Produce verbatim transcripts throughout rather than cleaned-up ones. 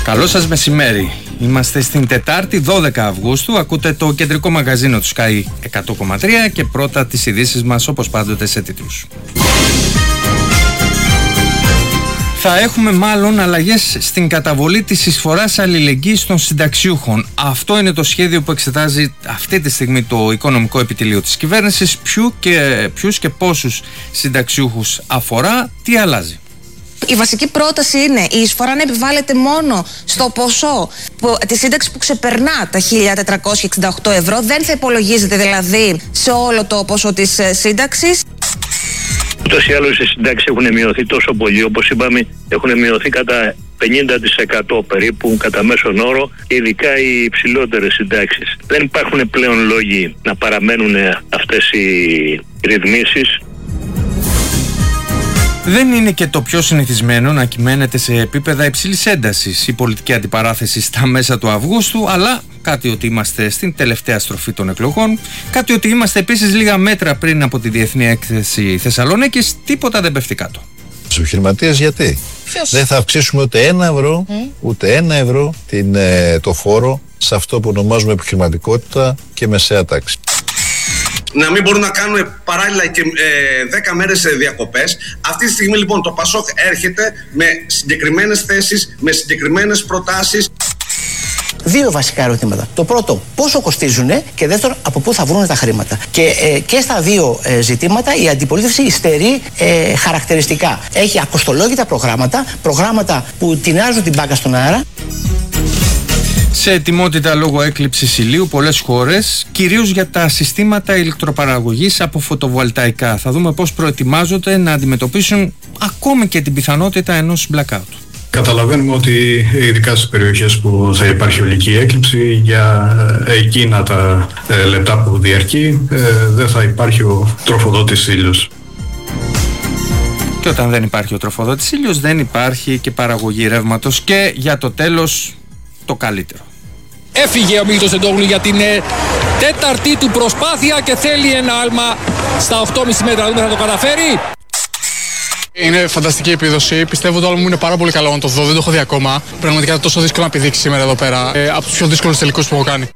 Καλό σας μεσημέρι. Είμαστε στην Τετάρτη δώδεκα Αυγούστου. Ακούτε το κεντρικό μαγαζίνο του Sky εκατό κόμμα τρία και πρώτα τις ειδήσεις μας όπως πάντοτε σε τίτλους. Θα έχουμε μάλλον αλλαγές στην καταβολή της εισφοράς αλληλεγγύης των συνταξιούχων. Αυτό είναι το σχέδιο που εξετάζει αυτή τη στιγμή το Οικονομικό Επιτελείο της Κυβέρνησης. Ποιου και, ποιους και πόσους συνταξιούχους αφορά, τι αλλάζει. Η βασική πρόταση είναι η εισφορά να επιβάλλεται μόνο στο ποσό της σύνταξης που ξεπερνά τα χίλια τετρακόσια εξήντα οκτώ ευρώ. Δεν θα υπολογίζεται δηλαδή σε όλο το ποσό της σύνταξης. Ούτως ή άλλως οι συντάξεις έχουν μειωθεί τόσο πολύ, όπως είπαμε, έχουν μειωθεί κατά πενήντα τοις εκατό περίπου κατά μέσον όρο, ειδικά οι υψηλότερες συντάξεις. Δεν υπάρχουν πλέον λόγοι να παραμένουν αυτές οι ρυθμίσεις. Δεν είναι και το πιο συνηθισμένο να κυμαίνεται σε επίπεδα υψηλής έντασης η πολιτική αντιπαράθεση στα μέσα του Αυγούστου, αλλά κάτι ότι είμαστε στην τελευταία στροφή των εκλογών, κάτι ότι είμαστε επίσης λίγα μέτρα πριν από τη Διεθνή Έκθεση Θεσσαλονίκης, τίποτα δεν πέφτει κάτω. Στους επιχειρηματίες γιατί Φιος. δεν θα αυξήσουμε ούτε ένα ευρώ, mm. ούτε ένα ευρώ την, ε, το φόρο σε αυτό που ονομάζουμε επιχειρηματικότητα και μεσαία τάξη. Να μην μπορούν να κάνουν παράλληλα και ε, δέκα μέρες διακοπές. Αυτή τη στιγμή λοιπόν το ΠΑΣΟΚ έρχεται με συγκεκριμένες θέσεις, με συγκεκριμένες προτάσεις. Δύο βασικά ερωτήματα. Το πρώτο, πόσο κοστίζουν, και δεύτερον, από πού θα βρουν τα χρήματα. Και, ε, και στα δύο ε, ζητήματα η αντιπολίτευση υστερεί ε, χαρακτηριστικά. Έχει ακοστολόγητα προγράμματα, προγράμματα που τεινάζουν την μπάκα στον αέρα. Σε ετοιμότητα λόγω έκλειψης ηλίου πολλές χώρες, κυρίως για τα συστήματα ηλεκτροπαραγωγής από φωτοβολταϊκά. Θα δούμε πώς προετοιμάζονται να αντιμετωπίσουν ακόμη και την πιθανότητα ενός blackout. Καταλαβαίνουμε ότι ειδικά στις περιοχές που θα υπάρχει ολική έκλειψη, για εκείνα τα ε, λεπτά που διαρκεί ε, δεν θα υπάρχει ο τροφοδότης ήλιος. Και όταν δεν υπάρχει ο τροφοδότης ήλιος δεν υπάρχει και παραγωγή ρεύματος. Και για το τέλος το καλύτερο. Έφυγε ο Μίλτος Τεντόγλου για την ε, τέταρτη του προσπάθεια και θέλει ένα άλμα στα οκτώ κόμμα πέντε μέτρα. Δούμε θα το καταφέρει. Είναι φανταστική επίδοση. Πιστεύω το άλμα μου είναι πάρα πολύ καλό να το δω. Δεν το έχω δει ακόμα. Πραγματικά είναι τόσο δύσκολο να πηδήξει σήμερα εδώ πέρα. Ε, από τους πιο δύσκολους τελικούς που έχω κάνει.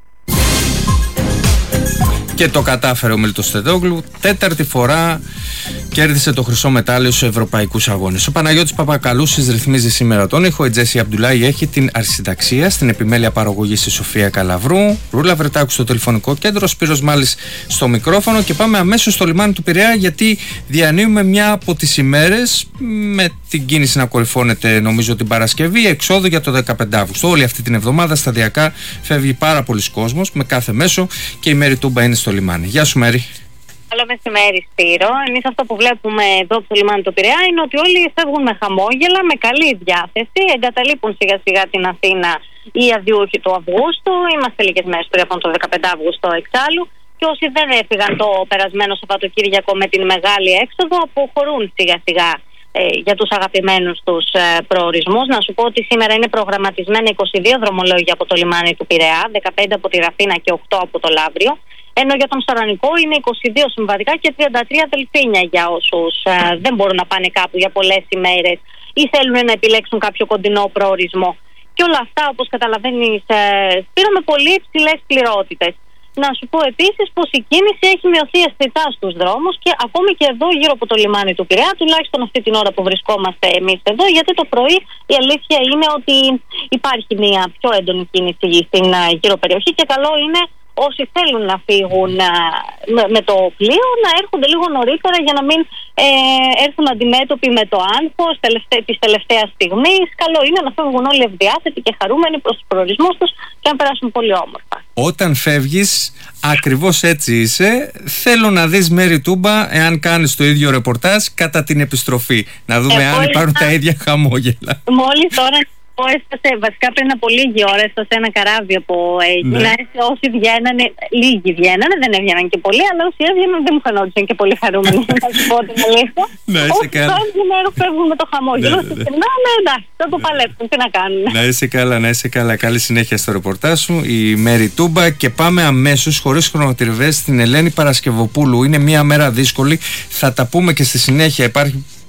Και το κατάφερε ο Μίλτος Τεντόγλου. Τέταρτη φορά κέρδισε το χρυσό μετάλλιο στους ευρωπαϊκούς αγώνες. Ο Παναγιώτης Παπακαλούσης ρυθμίζει σήμερα τον ήχο. Η Τζέσι Αμπτουλάη έχει την αρχισυνταξία. Στην επιμέλεια παραγωγής η Σοφία Καλαβρού. Ρούλα Βρετάκου στο τηλεφωνικό κέντρο. Σπύρος Μάλης στο μικρόφωνο. Και πάμε αμέσως στο λιμάνι του Πειραιά, γιατί διανύουμε μια από τις ημέρες με την κίνηση να κορυφώνεται νομίζω την Παρασκευή εξόδου για το δεκαπέντε Αυγούστου. Όλη αυτή την εβδομάδα σταδιακά φεύγει πάρα πολλοί κόσμος με κάθε μέσο και η Μέρη Τούμπα είναι στο λιμάνι. Γεια σου Μέρη. Καλό μεσημέρι, Σπύρο. Εμείς αυτό που βλέπουμε εδώ στο λιμάνι του Πειραιά είναι ότι όλοι φεύγουν με χαμόγελα, με καλή διάθεση, εγκαταλείπουν σιγά σιγά την Αθήνα οι αδειούχοι του Αυγούστου. Είμαστε λίγες μέρες πριν από το δεκαπέντε Αυγούστου εξάλλου. Και όσοι δεν έφυγαν το περασμένο Σαββατοκύριακο με την μεγάλη έξοδο, αποχωρούν σιγά σιγά ε, για τους αγαπημένους τους ε, προορισμούς. Να σου πω ότι σήμερα είναι προγραμματισμένα είκοσι δύο δρομολόγια από το λιμάνι του Πειραιά, δεκαπέντε από τη Ραφίνα και οκτώ από το Λαύριο. Ενώ για τον Στορανικό είναι είκοσι δύο συμβατικά και τριάντα τρία δελφίνια για όσους ε, δεν μπορούν να πάνε κάπου για πολλές ημέρες ή θέλουν να επιλέξουν κάποιο κοντινό προορισμό. Και όλα αυτά, όπως καταλαβαίνεις, ε, Σπύρο, με πολύ υψηλές πληρότητες. Να σου πω επίσης πως η κίνηση έχει μειωθεί αισθητά στους δρόμους και ακόμη και εδώ γύρω από το λιμάνι του Πειραιά, τουλάχιστον αυτή την ώρα που βρισκόμαστε εμείς εδώ, γιατί το πρωί η αλήθεια είναι ότι υπάρχει μια πιο έντονη κίνηση στην uh, γύρω περιοχή και καλό είναι όσοι θέλουν να φύγουν uh, με, με το πλοίο να έρχονται λίγο νωρίτερα για να μην ε, έρθουν αντιμέτωποι με το άγχος τελευταί, της τελευταίας στιγμής. Καλό είναι να φεύγουν όλοι ευδιάθετοι και χαρούμενοι προς τους προορισμούς τους και να περάσουν πολύ όμορφα. Όταν φεύγεις, ακριβώς έτσι είσαι. Θέλω να δεις, Μέρη Τούμπα, εάν κάνεις το ίδιο ρεπορτάζ κατά την επιστροφή. Να δούμε ε, αν υπάρχουν θα... τα ίδια χαμόγελα. Μόλις τώρα έφτασε, βασικά πριν από λίγη ώρα, έφτασε ένα καράβι από Αίγυπτο. Ναι. Όσοι βγαίνανε, λίγοι βγαίνανε, δεν έβγαιναν και πολλοί, αλλά όσοι έβγαιναν δεν μου φαινόντουσαν και πολύ χαρούμενοι. Να σου πω την αλήθεια. Όσοι φεύγουν, φεύγουν με το χαμόγελο. Όσοι περνάνε, εντάξει, θα το παλέψουν. Τι να κάνουν. Να είσαι καλά, να είσαι καλά. Καλή συνέχεια στο ρεπορτάζ σου, η Μέρη Τούμπα. Και πάμε αμέσως, χωρίς χρονοτριβές, στην Ελένη Παρασκευοπούλου. Είναι μια μέρα δύσκολη. Θα τα πούμε και στη συνέχεια. Υπάρχει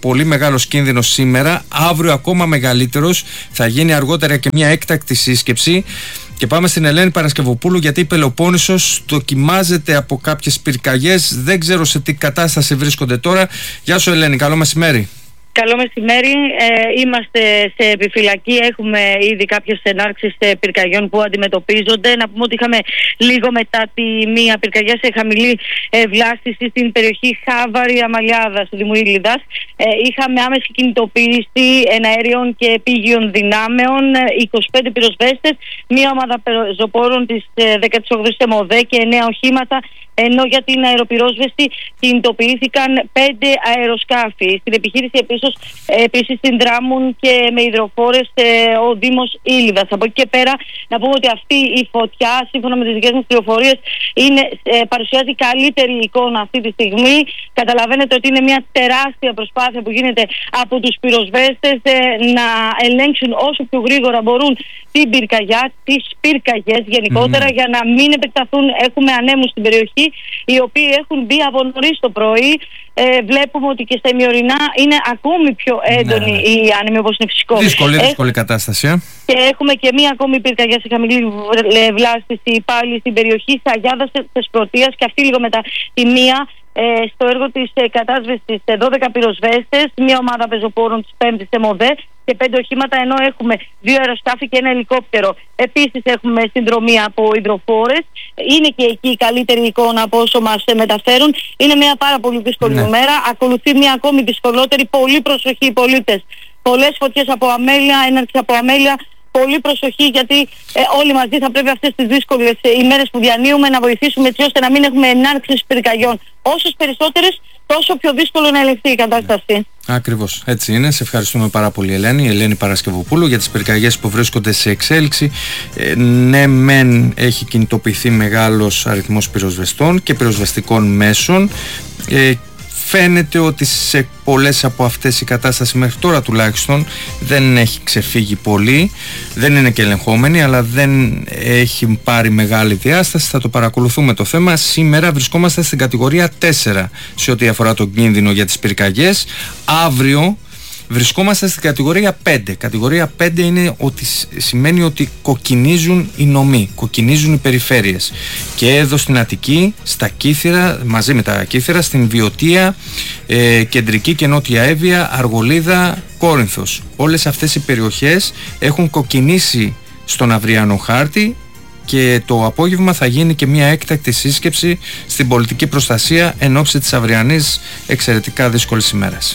πολύ μεγάλος κίνδυνος σήμερα, αύριο ακόμα μεγαλύτερος. Θα γίνει αργότερα και μια έκτακτη σύσκεψη. Και πάμε στην Ελένη Παρασκευοπούλου, γιατί η Πελοπόννησος δοκιμάζεται από κάποιες πυρκαγιές. Δεν ξέρω σε τι κατάσταση βρίσκονται τώρα. Γεια σου Ελένη, καλό μεσημέρι. Καλό μεσημέρι. Ε, είμαστε σε επιφυλακή. Έχουμε ήδη κάποιες ενάρξεις πυρκαγιών που αντιμετωπίζονται. Να πούμε ότι είχαμε λίγο μετά τη μία πυρκαγιά σε χαμηλή ε, βλάστηση στην περιοχή Χάβαρη Αμαλιάδα, του Δήμου Ήλιδας. Ε, είχαμε άμεση κινητοποίηση εναέριων και επίγειων δυνάμεων, είκοσι πέντε πυροσβέστες, μία ομάδα πεζοπόρων της δέκατης όγδοης ΕΜΟΔΕ και εννέα οχήματα. Ενώ για την αεροπυρόσβεση κινητοποιήθηκαν πέντε αεροσκάφη. Στην επιχείρηση επίσης, επίσης συνδράμουν και με υδροφόρες ο Δήμος Ήλιδας. Από εκεί και πέρα να πούμε ότι αυτή η φωτιά, σύμφωνα με τις δικές μας πληροφορίες, είναι, παρουσιάζει καλύτερη εικόνα αυτή τη στιγμή. Καταλαβαίνετε ότι είναι μια τεράστια προσπάθεια που γίνεται από τους πυροσβέστες να ελέγξουν όσο πιο γρήγορα μπορούν την πυρκαγιά, τις πυρκαγιές γενικότερα, mm. για να μην επεκταθούν. Έχουμε ανέμους στην περιοχή, οι οποίοι έχουν μπει από νωρίς το πρωί. Ε, βλέπουμε ότι και στα ημιορεινά είναι ακόμη πιο έντονη, ναι, η άνεμη, όπως είναι φυσικό. Δύσκολη, δύσκολη κατάσταση. Ε? Και έχουμε και μία ακόμη πυρκαγιά σε χαμηλή βλάστηση πάλι στην περιοχή Σαγιάδας της Πρωτείας, και αυτή λίγο μετά τη μία. Ε, στο έργο της ε, κατάσβεσης ε, δώδεκα πυροσβέστες, μία ομάδα πεζοπόρων της πέμπτης ΕΜΟΔΕ και πέντε οχήματα, ενώ έχουμε δύο αεροσκάφη και ένα ελικόπτερο. Επίσης έχουμε συνδρομή από υδροφόρες. Είναι και εκεί η καλύτερη εικόνα από όσο μας ε, μεταφέρουν. Είναι μια πάρα πολύ δύσκολη ναι. ημέρα. Ακολουθεί μια ακόμη δυσκολότερη. Πολύ προσοχή οι πολίτες. Πολλές φωτιές από αμέλεια, έναρξη από αμέλεια. Πολύ προσοχή, γιατί ε, όλοι μαζί θα πρέπει αυτές τις δύσκολες ε, ημέρες που διανύουμε να βοηθήσουμε, έτσι ώστε να μην έχουμε ενάρξεις πυρκαγιών. Όσες περισσότερες, τόσο πιο δύσκολο να ελεγχθεί η κατάσταση. Ναι. Ακριβώς, έτσι είναι. Σε ευχαριστούμε πάρα πολύ Ελένη. Ελένη Παρασκευοπούλου, για τις πυρκαγιές που βρίσκονται σε εξέλιξη. Ε, ναι, μεν έχει κινητοποιηθεί μεγάλος αριθμός πυροσβεστών και πυροσβεστικών μέσων. Ε, Φαίνεται ότι σε πολλές από αυτές η κατάσταση μέχρι τώρα τουλάχιστον δεν έχει ξεφύγει πολύ, δεν είναι και ελεγχόμενη, αλλά δεν έχει πάρει μεγάλη διάσταση. Θα το παρακολουθούμε το θέμα. Σήμερα βρισκόμαστε στην κατηγορία τέσσερα σε ό,τι αφορά τον κίνδυνο για τις πυρκαγιές. Αύριο βρισκόμαστε στην κατηγορία πέντε. Κατηγορία πέντε είναι ότι σημαίνει ότι κοκκινίζουν οι νομοί, κοκκινίζουν οι περιφέρειες. Και εδώ στην Αττική, στα Κύθυρα, μαζί με τα Κύθυρα, στην Βιωτία, ε, Κεντρική και Νότια Εύβοια, Αργολίδα, Κόρινθος. Όλες αυτές οι περιοχές έχουν κοκκινήσει στον αυριανό χάρτη, και το απόγευμα θα γίνει και μια έκτακτη σύσκεψη στην πολιτική προστασία εν ώψη της αυριανής εξαιρετικά δύσκολης ημέρας.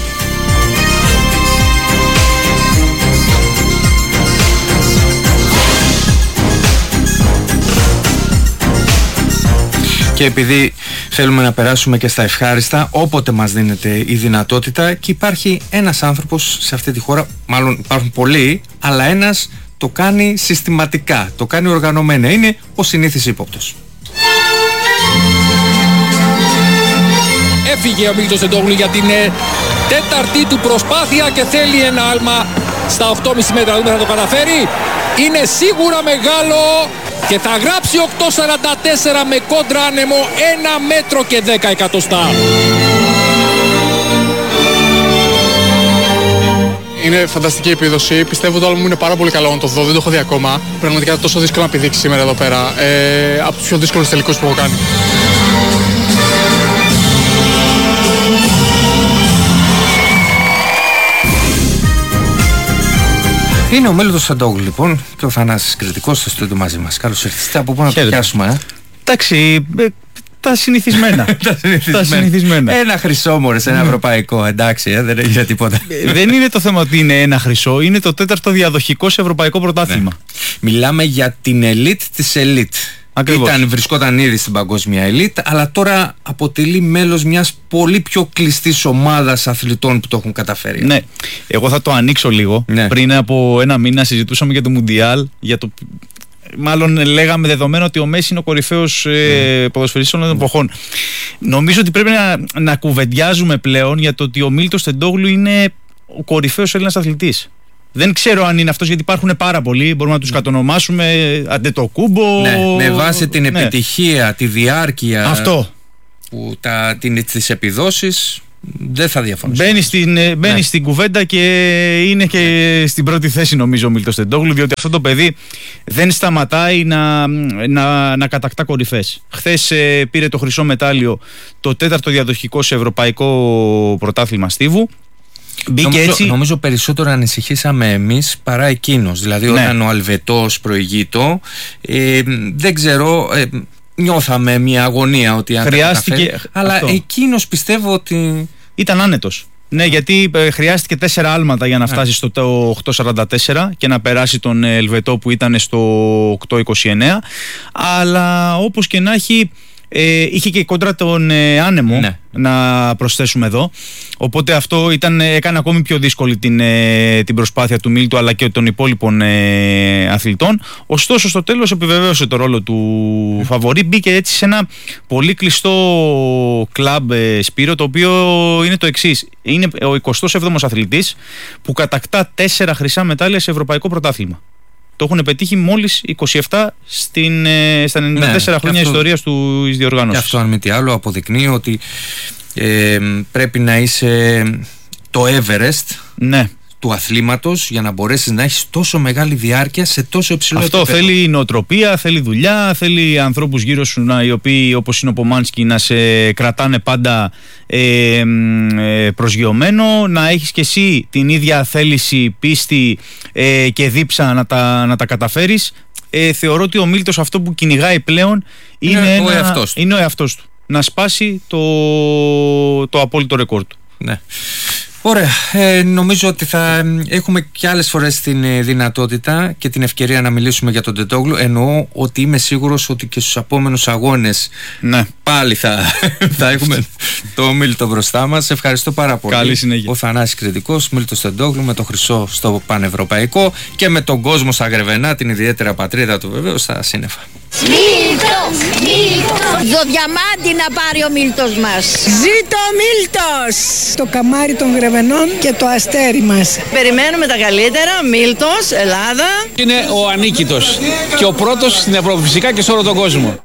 Και επειδή θέλουμε να περάσουμε και στα ευχάριστα, όποτε μας δίνεται η δυνατότητα, και υπάρχει ένας άνθρωπος σε αυτή τη χώρα, μάλλον υπάρχουν πολλοί, αλλά ένας το κάνει συστηματικά, το κάνει οργανωμένα, είναι ο συνήθις ύποπτος. Έφυγε ο Μίλτος Τεντόγλου για την ε, τέταρτη του προσπάθεια και θέλει ένα άλμα στα οκτώ κόμμα πέντε μέτρα. Δούμε θα το καταφέρει. Είναι σίγουρα μεγάλο και θα γράψει οκτώ σαράντα τέσσερα με κόντρα άνεμο, ένα μέτρο και δέκα εκατοστά. Είναι φανταστική επίδοση. Πιστεύω το άλμα μου είναι πάρα πολύ καλό να το δω. Δεν το έχω δει ακόμα. Πραγματικά τόσο δύσκολο να πηδήξει σήμερα εδώ πέρα. Ε, από τους πιο δύσκολους τελικούς που έχω κάνει. Είναι ο Μέλτος Τεντόγλου λοιπόν και ο Θανάσης Κρητικός στο στούντιο μαζί μας. Καλώς ήρθατε. Από πού να το πιάσουμε, ε? Εντάξει, ε, τα συνηθισμένα. τα συνηθισμένα. Ένα χρυσό, μωρές, ένα ευρωπαϊκό, εντάξει, ε, δεν έγινε τίποτα. Δεν είναι το θέμα ότι είναι ένα χρυσό, είναι το τέταρτο διαδοχικό σε ευρωπαϊκό πρωτάθλημα. Ναι. Μιλάμε για την ελίτ της ελίτ. Ακριβώς. Ήταν, βρισκόταν ήδη στην παγκόσμια ελίτ, αλλά τώρα αποτελεί μέλος μιας πολύ πιο κλειστής ομάδας αθλητών που το έχουν καταφέρει. Ναι, εγώ θα το ανοίξω λίγο. Ναι. Πριν από ένα μήνα συζητούσαμε για το Μουντιάλ, για το... μάλλον λέγαμε δεδομένο ότι ο Μέση είναι ο κορυφαίος ε, ποδοσφαιριστής όλων των εποχών. Νομίζω ότι πρέπει να, να κουβεντιάζουμε πλέον για το ότι ο Μίλτος Τεντόγλου είναι ο κορυφαίος Έλληνας αθλητής. Δεν ξέρω αν είναι αυτός, γιατί υπάρχουν πάρα πολλοί. Μπορούμε να τους κατονομάσουμε. Αντετοκούμπο. Ναι, με βάση την ναι. επιτυχία, τη διάρκεια. Αυτό. Που τα, την, τις επιδόσεις. δεν θα διαφωνήσω. Μπαίνει στην, μπαίνει ναι. στην κουβέντα και είναι και ναι. στην πρώτη θέση, νομίζω, ο Μίλτος Τεντόγλου, διότι αυτό το παιδί δεν σταματάει να, να, να κατακτά κορυφές. Χθες ε, πήρε το χρυσό μετάλλιο, το τέταρτο διαδοχικό σε ευρωπαϊκό πρωτάθλημα στίβου. Νομίζω, έτσι... νομίζω περισσότερο ανησυχήσαμε εμείς παρά εκείνος. Δηλαδή, ναι. όταν ο Αλβετός προηγείτο, ε, δεν ξέρω. Ε, νιώθαμε μια αγωνία ότι αν χρειάστηκε, αλλά αυτό. Εκείνος πιστεύω ότι ήταν άνετος. Ναι, γιατί ε, χρειάστηκε τέσσερα άλματα για να φτάσει ναι. στο οκτώ σαράντα τέσσερα και να περάσει τον Ελβετό που ήταν στο οκτώ είκοσι εννέα. Αλλά όπως και να έχει, ε, είχε και κόντρα τον ε, άνεμο, ναι. να προσθέσουμε εδώ. Οπότε αυτό ήταν, έκανε ακόμη πιο δύσκολη την, ε, την προσπάθεια του Μίλτου αλλά και των υπόλοιπων ε, αθλητών. Ωστόσο στο τέλος επιβεβαίωσε το ρόλο του mm. φαβορί. Μπήκε έτσι σε ένα πολύ κλειστό κλαμπ, ε, Σπύρο, το οποίο είναι το εξής. Είναι ο εικοστός έβδομος αθλητής που κατακτά τέσσερα χρυσά μετάλλια σε ευρωπαϊκό πρωτάθλημα. Το έχουν πετύχει μόλις είκοσι επτά στην, στα ενενήντα τέσσερα ναι, χρόνια αυτό, ιστορίας του διοργάνωσης. Και αυτό, αν μη τι άλλο, αποδεικνύει ότι ε, πρέπει να είσαι το Everest ναι. του αθλήματος για να μπορέσεις να έχεις τόσο μεγάλη διάρκεια σε τόσο υψηλό αυτό επίπεδο. Αυτό θέλει νοοτροπία, θέλει δουλειά, θέλει ανθρώπους γύρω σου να, οι οποίοι, όπως είναι ο Πομάνσκι, να σε κρατάνε πάντα ε, ε, προσγειωμένο, να έχεις και εσύ την ίδια θέληση, πίστη ε, και δίψα να τα, να τα καταφέρεις. Ε, θεωρώ ότι ο Μίλτος αυτό που κυνηγάει πλέον είναι, είναι, ένα, ο, εαυτός είναι ο εαυτός του. Να σπάσει το, το απόλυτο ρεκόρ του. Ναι. Ωραία, ε, νομίζω ότι θα έχουμε και άλλες φορές την δυνατότητα και την ευκαιρία να μιλήσουμε για τον Τεντόγλου. Εννοώ ότι είμαι σίγουρος ότι και στους επόμενους αγώνες ναι. πάλι θα, θα έχουμε το Μίλτο μπροστά μας. Ευχαριστώ πάρα πολύ. Καλή συνέχεια. Ο Θανάσης Κρητικός, Μίλτος Τεντόγλου με το χρυσό στο πανευρωπαϊκό και με τον κόσμο στα Γρεβενά, την ιδιαίτερα πατρίδα του βεβαίως, στα σύννεφα. Μίλτος, Μίλτος. Το διαμάντι να πάρει ο Μίλτος μας. Ζήτω ο Μίλτος. Το καμάρι των Γρεβενών και το αστέρι μας. Περιμένουμε τα καλύτερα. Μίλτος, Ελλάδα. Είναι ο ανίκητος και ο πρώτος στην Ευρώπη, φυσικά και σε όλο τον κόσμο.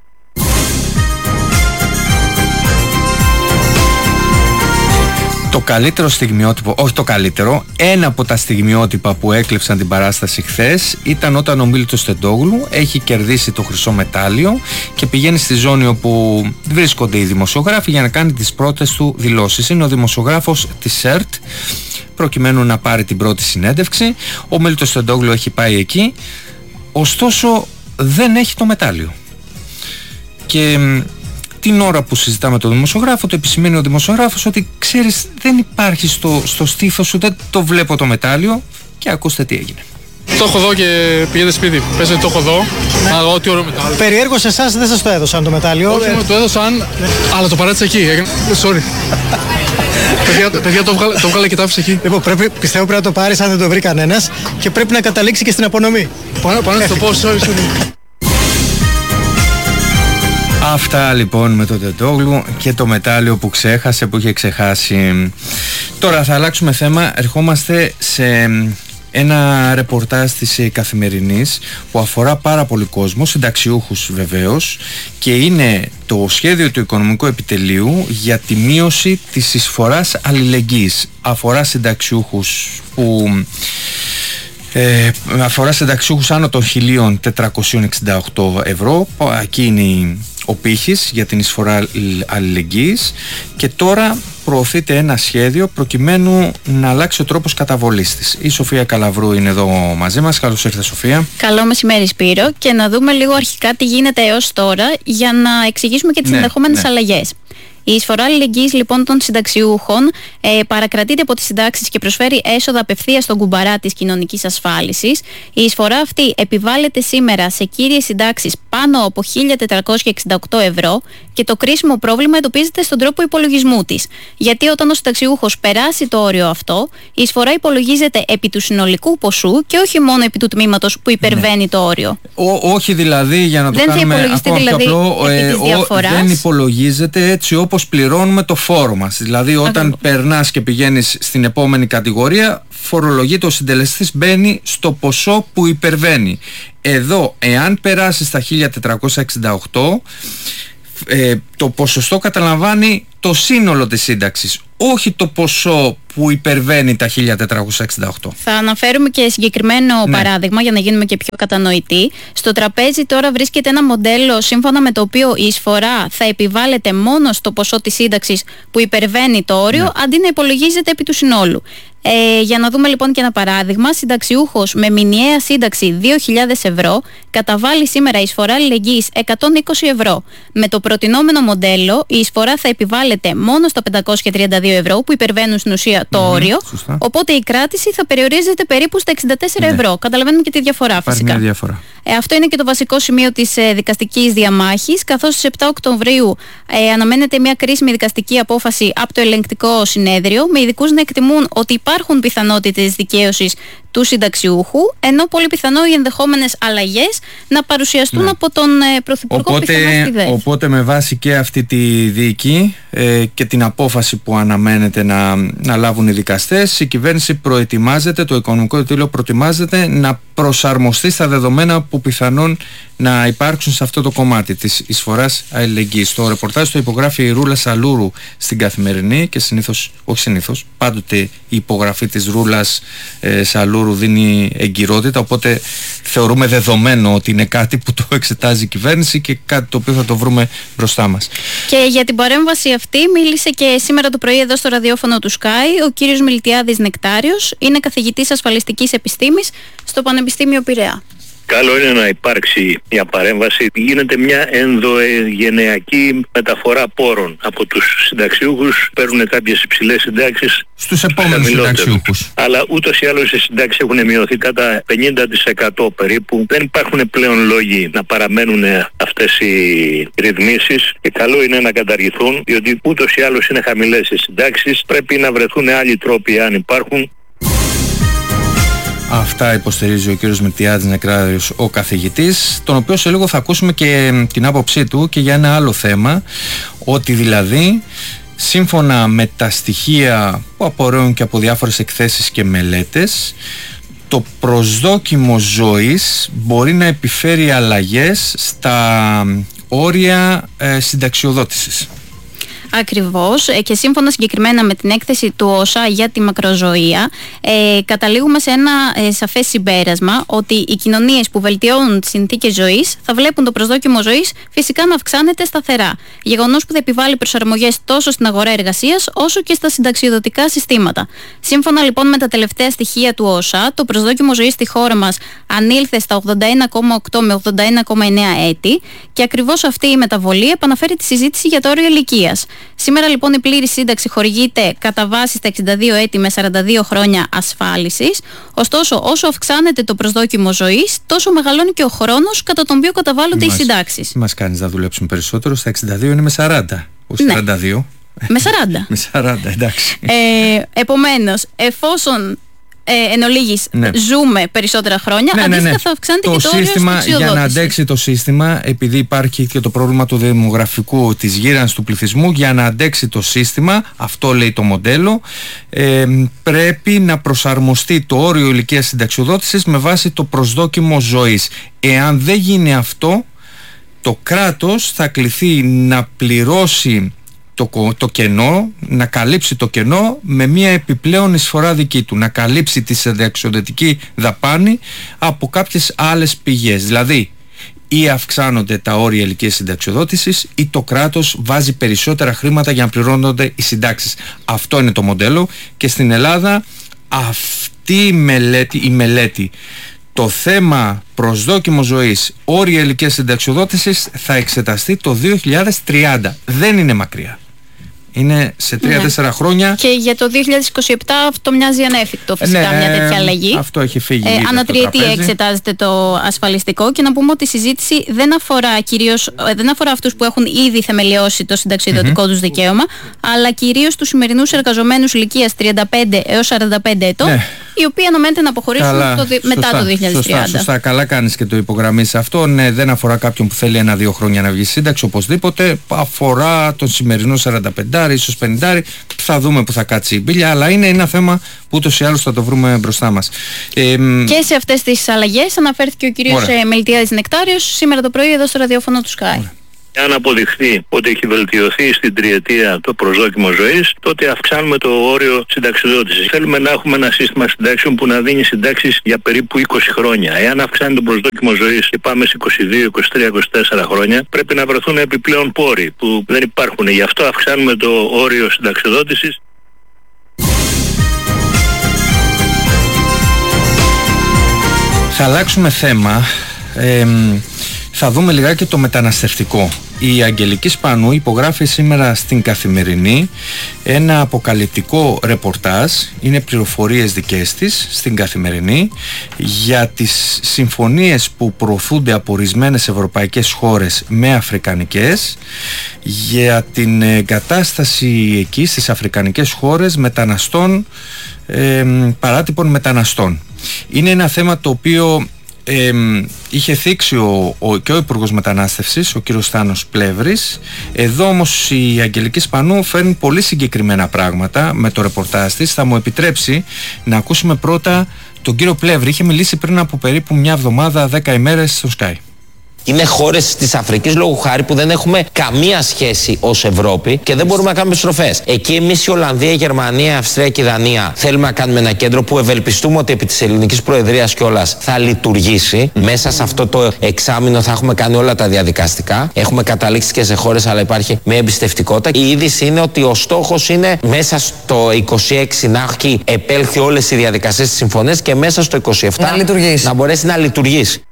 Το καλύτερο στιγμιότυπο, όχι το καλύτερο, ένα από τα στιγμιότυπα που έκλεψαν την παράσταση χθες ήταν όταν ο Μίλτος Τεντόγλου έχει κερδίσει το χρυσό μετάλλιο και πηγαίνει στη ζώνη όπου βρίσκονται οι δημοσιογράφοι για να κάνει τις πρώτες του δηλώσεις. Είναι ο δημοσιογράφος της ΣΕΡΤ προκειμένου να πάρει την πρώτη συνέντευξη. Ο Μίλτος Τεντόγλου έχει πάει εκεί, ωστόσο δεν έχει το μετάλλιο. Και την ώρα που συζητάμε τον δημοσιογράφο, το επισημαίνει ο δημοσιογράφος ότι ξέρεις, δεν υπάρχει στο, στο στήθος σου, δεν το βλέπω το μετάλλιο. Και ακούστε τι έγινε. Το έχω δω και πηγαίνετε σπίτι. Πες ότι το έχω δω. Ναι. Αλλά ό,τι ωραίο μετάλλιο. Περιέργως εσάς δεν σας το έδωσαν το μετάλλιο. Όχι, μου το έδωσαν, ναι. αλλά το παράτησα εκεί. Sorry. παιδιά, παιδιά το, βγάλε, το βγάλε και το άφησε εκεί. Λοιπόν, πρέπει, πιστεύω πρέπει να το πάρεις αν δεν το βρει κανένας και πρέπει να καταλήξει και στην απονομή. Πάνω, πάνω στο πώς, sorry, sorry. Αυτά λοιπόν με τον Τεντόγλου και το μετάλλιο που ξέχασε, που είχε ξεχάσει. Τώρα θα αλλάξουμε θέμα, ερχόμαστε σε ένα ρεπορτάζ της Καθημερινής που αφορά πάρα πολύ κόσμο, συνταξιούχους βεβαίως, και είναι το σχέδιο του Οικονομικού Επιτελείου για τη μείωση της εισφοράς αλληλεγγύης. Αφορά συνταξιούχους που... Ε, αφορά συνταξιούχους άνω των χίλια τετρακόσια εξήντα οκτώ ευρώ. Εκεί είναι ο πύχης για την εισφορά αλληλεγγύης και τώρα προωθείται ένα σχέδιο προκειμένου να αλλάξει ο τρόπος καταβολής της. Η Σοφία Καλαβρού είναι εδώ μαζί μας. Καλώς ήρθες, Σοφία. Καλό μεσημέρι, Σπύρο, και να δούμε λίγο αρχικά τι γίνεται έως τώρα για να εξηγήσουμε και τις ναι, ενδεχόμενες ναι. αλλαγές. Η εισφορά αλληλεγγύης λοιπόν των συνταξιούχων ε, παρακρατείται από τις συντάξεις και προσφέρει έσοδα απευθείας στον κουμπαρά της κοινωνικής ασφάλισης. Η εισφορά αυτή επιβάλλεται σήμερα σε κύριες συντάξεις πάνω από χίλια τετρακόσια εξήντα οκτώ ευρώ και το κρίσιμο πρόβλημα εντοπίζεται στον τρόπο υπολογισμού της. Γιατί όταν ο συνταξιούχος περάσει το όριο αυτό, η εισφορά υπολογίζεται επί του συνολικού ποσού και όχι μόνο επί του τμήματος που υπερβαίνει ναι. το όριο. Ό, όχι δηλαδή, για να το δεν κάνουμε ακόμα δηλαδή πιο απλό, ε, ο, δεν υπολογίζεται έτσι όπως πληρώνουμε το φόρο μας. Δηλαδή όταν Ακριβώς. περνάς και πηγαίνεις στην επόμενη κατηγορία, φορολογείται ο συντελεστής, μπαίνει στο ποσό που υπερβαίνει. Εδώ, εάν περάσει στα χίλια τετρακόσια εξήντα οκτώ, ε, το ποσοστό καταλαμβάνει το σύνολο της σύνταξης, όχι το ποσό που υπερβαίνει τα χίλια τετρακόσια εξήντα οκτώ. Θα αναφέρουμε και συγκεκριμένο ναι. παράδειγμα για να γίνουμε και πιο κατανοητοί. Στο τραπέζι τώρα βρίσκεται ένα μοντέλο σύμφωνα με το οποίο η εισφορά θα επιβάλλεται μόνο στο ποσό της σύνταξης που υπερβαίνει το όριο, ναι. αντί να υπολογίζεται επί του συνόλου. Ε, για να δούμε λοιπόν και ένα παράδειγμα, συνταξιούχος με μηνιαία σύνταξη δύο χιλιάδες ευρώ καταβάλει σήμερα εισφορά αλληλεγγύης εκατόν είκοσι ευρώ. Με το προτινόμενο μοντέλο η εισφορά θα επιβάλλεται μόνο στα πεντακόσια τριάντα δύο ευρώ που υπερβαίνουν στην ουσία το mm-hmm, όριο, σωστά. Οπότε η κράτηση θα περιορίζεται περίπου στα εξήντα τέσσερα ναι. ευρώ. Καταλαβαίνουμε και τη διαφορά. Υπάρχει φυσικά. Μια διαφορά. Ε, αυτό είναι και το βασικό σημείο της ε, δικαστικής διαμάχης, καθώς στις επτά Οκτωβρίου ε, αναμένεται μια κρίσιμη δικαστική απόφαση από το ελεγκτικό συνέδριο, με ειδικούς να εκτιμούν ότι υπάρχουν πιθανότητες δικαίωσης του συνταξιούχου, ενώ πολύ πιθανό οι ενδεχόμενες αλλαγές να παρουσιαστούν ναι. από τον ε, Πρωθυπουργό πιθανώς στη ΔΕΘ. Οπότε με βάση και αυτή τη δίκη ε, και την απόφαση που αναμένεται να, να λάβουν οι δικαστές, η κυβέρνηση προετοιμάζεται, το Οικονομικό Επιτελείο προετοιμάζεται να προσαρμοστεί στα δεδομένα που πιθανόν να υπάρξουν σε αυτό το κομμάτι της εισφοράς αλληλεγγύης. Το ρεπορτάζ το υπογράφει η Ρούλα Σαλούρου στην Καθημερινή και συνήθως, όχι συνήθως, πάντοτε η υπογραφή της Ρούλας ε, Σαλούρου δίνει εγκυρότητα, οπότε θεωρούμε δεδομένο ότι είναι κάτι που το εξετάζει η κυβέρνηση και κάτι το οποίο θα το βρούμε μπροστά μας. Και για την παρέμβαση αυτή μίλησε και σήμερα το πρωί εδώ στο ραδιόφωνο του Sky ο κύριος Μιλτιάδης Νεκτάριος, είναι καθηγητής ασφαλιστικής επιστήμης στο Πανεπιστήμιο Πειραιά. Καλό είναι να υπάρξει μια παρέμβαση. Γίνεται μια ενδογενειακή μεταφορά πόρων από τους συνταξιούχους. Παίρνουν κάποιες υψηλές συντάξεις στους επόμενους συνταξιούχους. Αλλά ούτως ή άλλως οι συντάξεις έχουν μειωθεί κατά πενήντα τοις εκατό περίπου. Δεν υπάρχουν πλέον λόγοι να παραμένουν αυτές οι ρυθμίσεις και καλό είναι να καταργηθούν, διότι ούτως ή άλλως είναι χαμηλές οι συντάξεις. Πρέπει να βρεθούν άλλοι τρόποι, αν υπάρχουν. Αυτά υποστηρίζει ο κύριος Μιλτιάδης Νεκτάριος, ο καθηγητής, τον οποίο σε λίγο θα ακούσουμε και την άποψή του και για ένα άλλο θέμα, ότι δηλαδή σύμφωνα με τα στοιχεία που απορρέουν και από διάφορες εκθέσεις και μελέτες, το προσδόκιμο ζωής μπορεί να επιφέρει αλλαγές στα όρια ε, συνταξιοδότησης. Ακριβώς, και σύμφωνα συγκεκριμένα με την έκθεση του ΟΣΑ για τη μακροζωία, ε, καταλήγουμε σε ένα ε, σαφές συμπέρασμα ότι οι κοινωνίες που βελτιώνουν τις συνθήκες ζωής θα βλέπουν το προσδόκιμο ζωής φυσικά να αυξάνεται σταθερά. Γεγονός που θα επιβάλλει προσαρμογές τόσο στην αγορά εργασίας όσο και στα συνταξιοδοτικά συστήματα. Σύμφωνα λοιπόν με τα τελευταία στοιχεία του ΟΣΑ, το προσδόκιμο ζωής στη χώρα μας ανήλθε στα ογδόντα ένα κόμμα οκτώ με ογδόντα ένα κόμμα εννέα έτη και ακριβώς αυτή η μεταβολή επαναφέρει τη συζήτηση για το όριο ηλικίας. Σήμερα λοιπόν η πλήρη σύνταξη χορηγείται κατά βάση στα εξήντα δύο έτη με σαράντα δύο χρόνια ασφάλισης. Ωστόσο, όσο αυξάνεται το προσδόκιμο ζωής, τόσο μεγαλώνει και ο χρόνος κατά τον οποίο καταβάλλονται μας, οι συντάξεις. Μας κάνεις να δουλέψουμε περισσότερο. Στα εξήντα δύο είναι με σαράντα, όχι ναι. σαράντα δύο. Με σαράντα. με σαράντα, εντάξει. Ε, επομένως, εφόσον Ε, εν ολίγης, ναι. ζούμε περισσότερα χρόνια, ναι, αντίστοιχα ναι, ναι. θα αυξάνεται το και το σύστημα, όριο για να αντέξει το σύστημα, επειδή υπάρχει και το πρόβλημα του δημογραφικού, της γύρανσης του πληθυσμού, για να αντέξει το σύστημα, αυτό λέει το μοντέλο, ε, πρέπει να προσαρμοστεί το όριο ηλικίας συνταξιοδότησης με βάση το προσδόκιμο ζωής. Εάν δεν γίνει αυτό, το κράτος θα κληθεί να πληρώσει Το, το κενό, να καλύψει το κενό με μια επιπλέον εισφορά δική του, να καλύψει τη συνταξιοδοτική δαπάνη από κάποιες άλλες πηγές. Δηλαδή, ή αυξάνονται τα όρια ηλικίας συνταξιοδότησης ή το κράτος βάζει περισσότερα χρήματα για να πληρώνονται οι συντάξεις. Αυτό είναι το μοντέλο και στην Ελλάδα αυτή η μελέτη, η μελέτη το θέμα προσδόκιμο ζωής, όρια ηλικίας συνταξιοδότησης θα εξεταστεί το δύο χιλιάδες τριάντα. Δεν είναι μακριά. Είναι σε τρία τέσσερα ναι. χρόνια. Και για το δύο χιλιάδες είκοσι επτά αυτό μοιάζει ανέφικτο φυσικά, ναι, μια τέτοια αλλαγή. Αυτό έχει φύγει. Ε, Ανατριετία εξετάζεται το ασφαλιστικό και να πούμε ότι η συζήτηση δεν αφορά, κυρίως, δεν αφορά αυτούς που έχουν ήδη θεμελιώσει το συνταξιδοτικό mm-hmm. τους δικαίωμα, αλλά κυρίως τους σημερινούς εργαζομένους ηλικίας τριάντα πέντε έως σαράντα πέντε ετών, ναι. οι οποίοι αναμένεται να αποχωρήσουν καλά, το, σωστά, μετά το δύο χιλιάδες τριάντα. Σωστά, σωστά, καλά κάνεις και το υπογραμμίσεις αυτό. Ναι, δεν αφορά κάποιον που θέλει ένα-δύο χρόνια να βγει σύνταξη οπωσδήποτε. Αφορά τον σημερινό σαράντα πέντε, ίσως πενήντα. Θα δούμε που θα κάτσει η μπίλια, αλλά είναι ένα θέμα που ούτως ή άλλως θα το βρούμε μπροστά μας. Ε, και σε αυτές τις αλλαγές αναφέρθηκε ο κύριος Μιλτιάδης Νεκτάριος σήμερα το πρωί εδώ στο ραδιόφωνο του Sky. Ωραία. Αν αποδειχθεί ότι έχει βελτιωθεί στην τριετία το προσδόκιμο ζωής, τότε αυξάνουμε το όριο συνταξιοδότησης. Θέλουμε να έχουμε ένα σύστημα συντάξεων που να δίνει συντάξεις για περίπου είκοσι χρόνια. Εάν αυξάνει το προσδόκιμο ζωής και πάμε σε είκοσι δύο, είκοσι τρία, είκοσι τέσσερα χρόνια, πρέπει να βρεθούν επιπλέον πόροι που δεν υπάρχουν. Γι' αυτό αυξάνουμε το όριο συνταξιοδότησης. Θα αλλάξουμε θέμα. Ε, θα δούμε λιγάκι το μεταναστευτικό. Η Αγγελική Σπανού υπογράφει σήμερα στην Καθημερινή ένα αποκαλυπτικό ρεπορτάζ, είναι πληροφορίες δικές της στην Καθημερινή, για τις συμφωνίες που προωθούνται από ορισμένες ευρωπαϊκές χώρες με αφρικανικές, για την εγκατάσταση εκεί στις αφρικανικές χώρες μεταναστών, ε, παράτυπων μεταναστών. Είναι ένα θέμα το οποίο Ε, είχε θίξει ο, ο, και ο Υπουργός Μετανάστευσης, ο κύριος Στάνος Πλεύρης. Εδώ όμως η Αγγελική Σπανού φέρνει πολύ συγκεκριμένα πράγματα με το ρεπορτάζ της. Θα μου επιτρέψει να ακούσουμε πρώτα τον κύριο Πλεύρη. Είχε μιλήσει πριν από περίπου μια εβδομάδα, δέκα ημέρες στο Sky. Είναι χώρες της Αφρικής, λόγου χάρη, που δεν έχουμε καμία σχέση ως Ευρώπη και δεν μπορούμε να κάνουμε επιστροφές. Εκεί εμείς η Ολλανδία, η Γερμανία, η Αυστρία και η Δανία θέλουμε να κάνουμε ένα κέντρο που ευελπιστούμε ότι επί της ελληνικής προεδρίας κιόλας θα λειτουργήσει. Μέσα σε αυτό το εξάμηνο θα έχουμε κάνει όλα τα διαδικαστικά. Έχουμε καταλήξει και σε χώρες, αλλά υπάρχει μια εμπιστευτικότητα. Η είδηση είναι ότι ο στόχος είναι μέσα στο είκοσι έξι να έχει επέλθει όλες οι διαδικασίες της συμφωνίας και μέσα στο είκοσι επτά να, να μπορέσει να λειτουργήσει.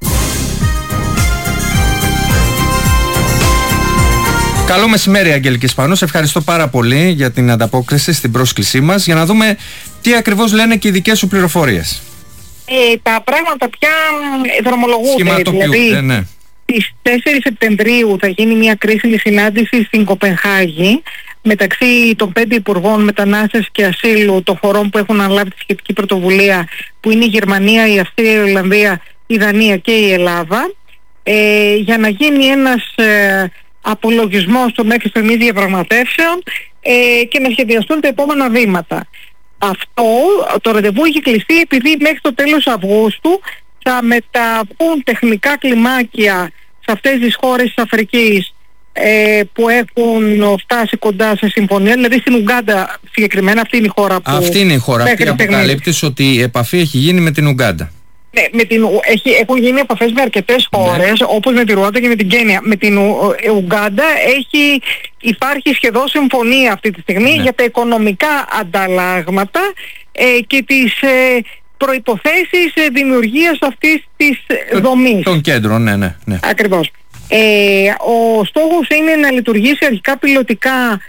Καλό μεσημέρι, Αγγελική Σπανού. Σε ευχαριστώ πάρα πολύ για την ανταπόκριση στην πρόσκλησή μας, για να δούμε τι ακριβώς λένε και οι δικές σου πληροφορίες. Ε, τα πράγματα πια δρομολογούνται. Δηλαδή, ναι. Στις τέσσερις Σεπτεμβρίου θα γίνει μια κρίσιμη συνάντηση στην Κοπενχάγη μεταξύ των πέντε υπουργών μετανάστευσης και ασύλου των χωρών που έχουν αναλάβει τη σχετική πρωτοβουλία, που είναι η Γερμανία, η Αυστρία, η Ολλανδία, η Δανία και η Ελλάδα, ε, για να γίνει ένας ε, απολογισμός των μέχρι στιγμής διαπραγματεύσεων ε, και να σχεδιαστούν τα επόμενα βήματα. Αυτό το ραντεβού έχει κλειστεί επειδή μέχρι το τέλος Αυγούστου θα μεταβούν τεχνικά κλιμάκια σε αυτές τις χώρες της Αφρικής ε, που έχουν φτάσει κοντά σε συμφωνία, δηλαδή στην Ουγκάντα συγκεκριμένα. Αυτή είναι η χώρα που... Αυτή είναι η χώρα. Αυτή αποκαλύπτεις ότι η επαφή έχει γίνει με την Ουγκάντα. Ναι, με την, έχει, έχουν γίνει επαφές με αρκετές χώρες, ναι, όπως με τη Ρουάντα και με την Κένια. Με την Ου, Ουγκάντα έχει, υπάρχει σχεδόν συμφωνία αυτή τη στιγμή, ναι, για τα οικονομικά ανταλλάγματα ε, και τις ε, προϋποθέσεις ε, δημιουργίας αυτής της το, δομής. Των κέντρων, ναι, ναι, ναι. Ακριβώς. Ε, ο στόχος είναι να λειτουργήσει αρχικά πιλωτικά α,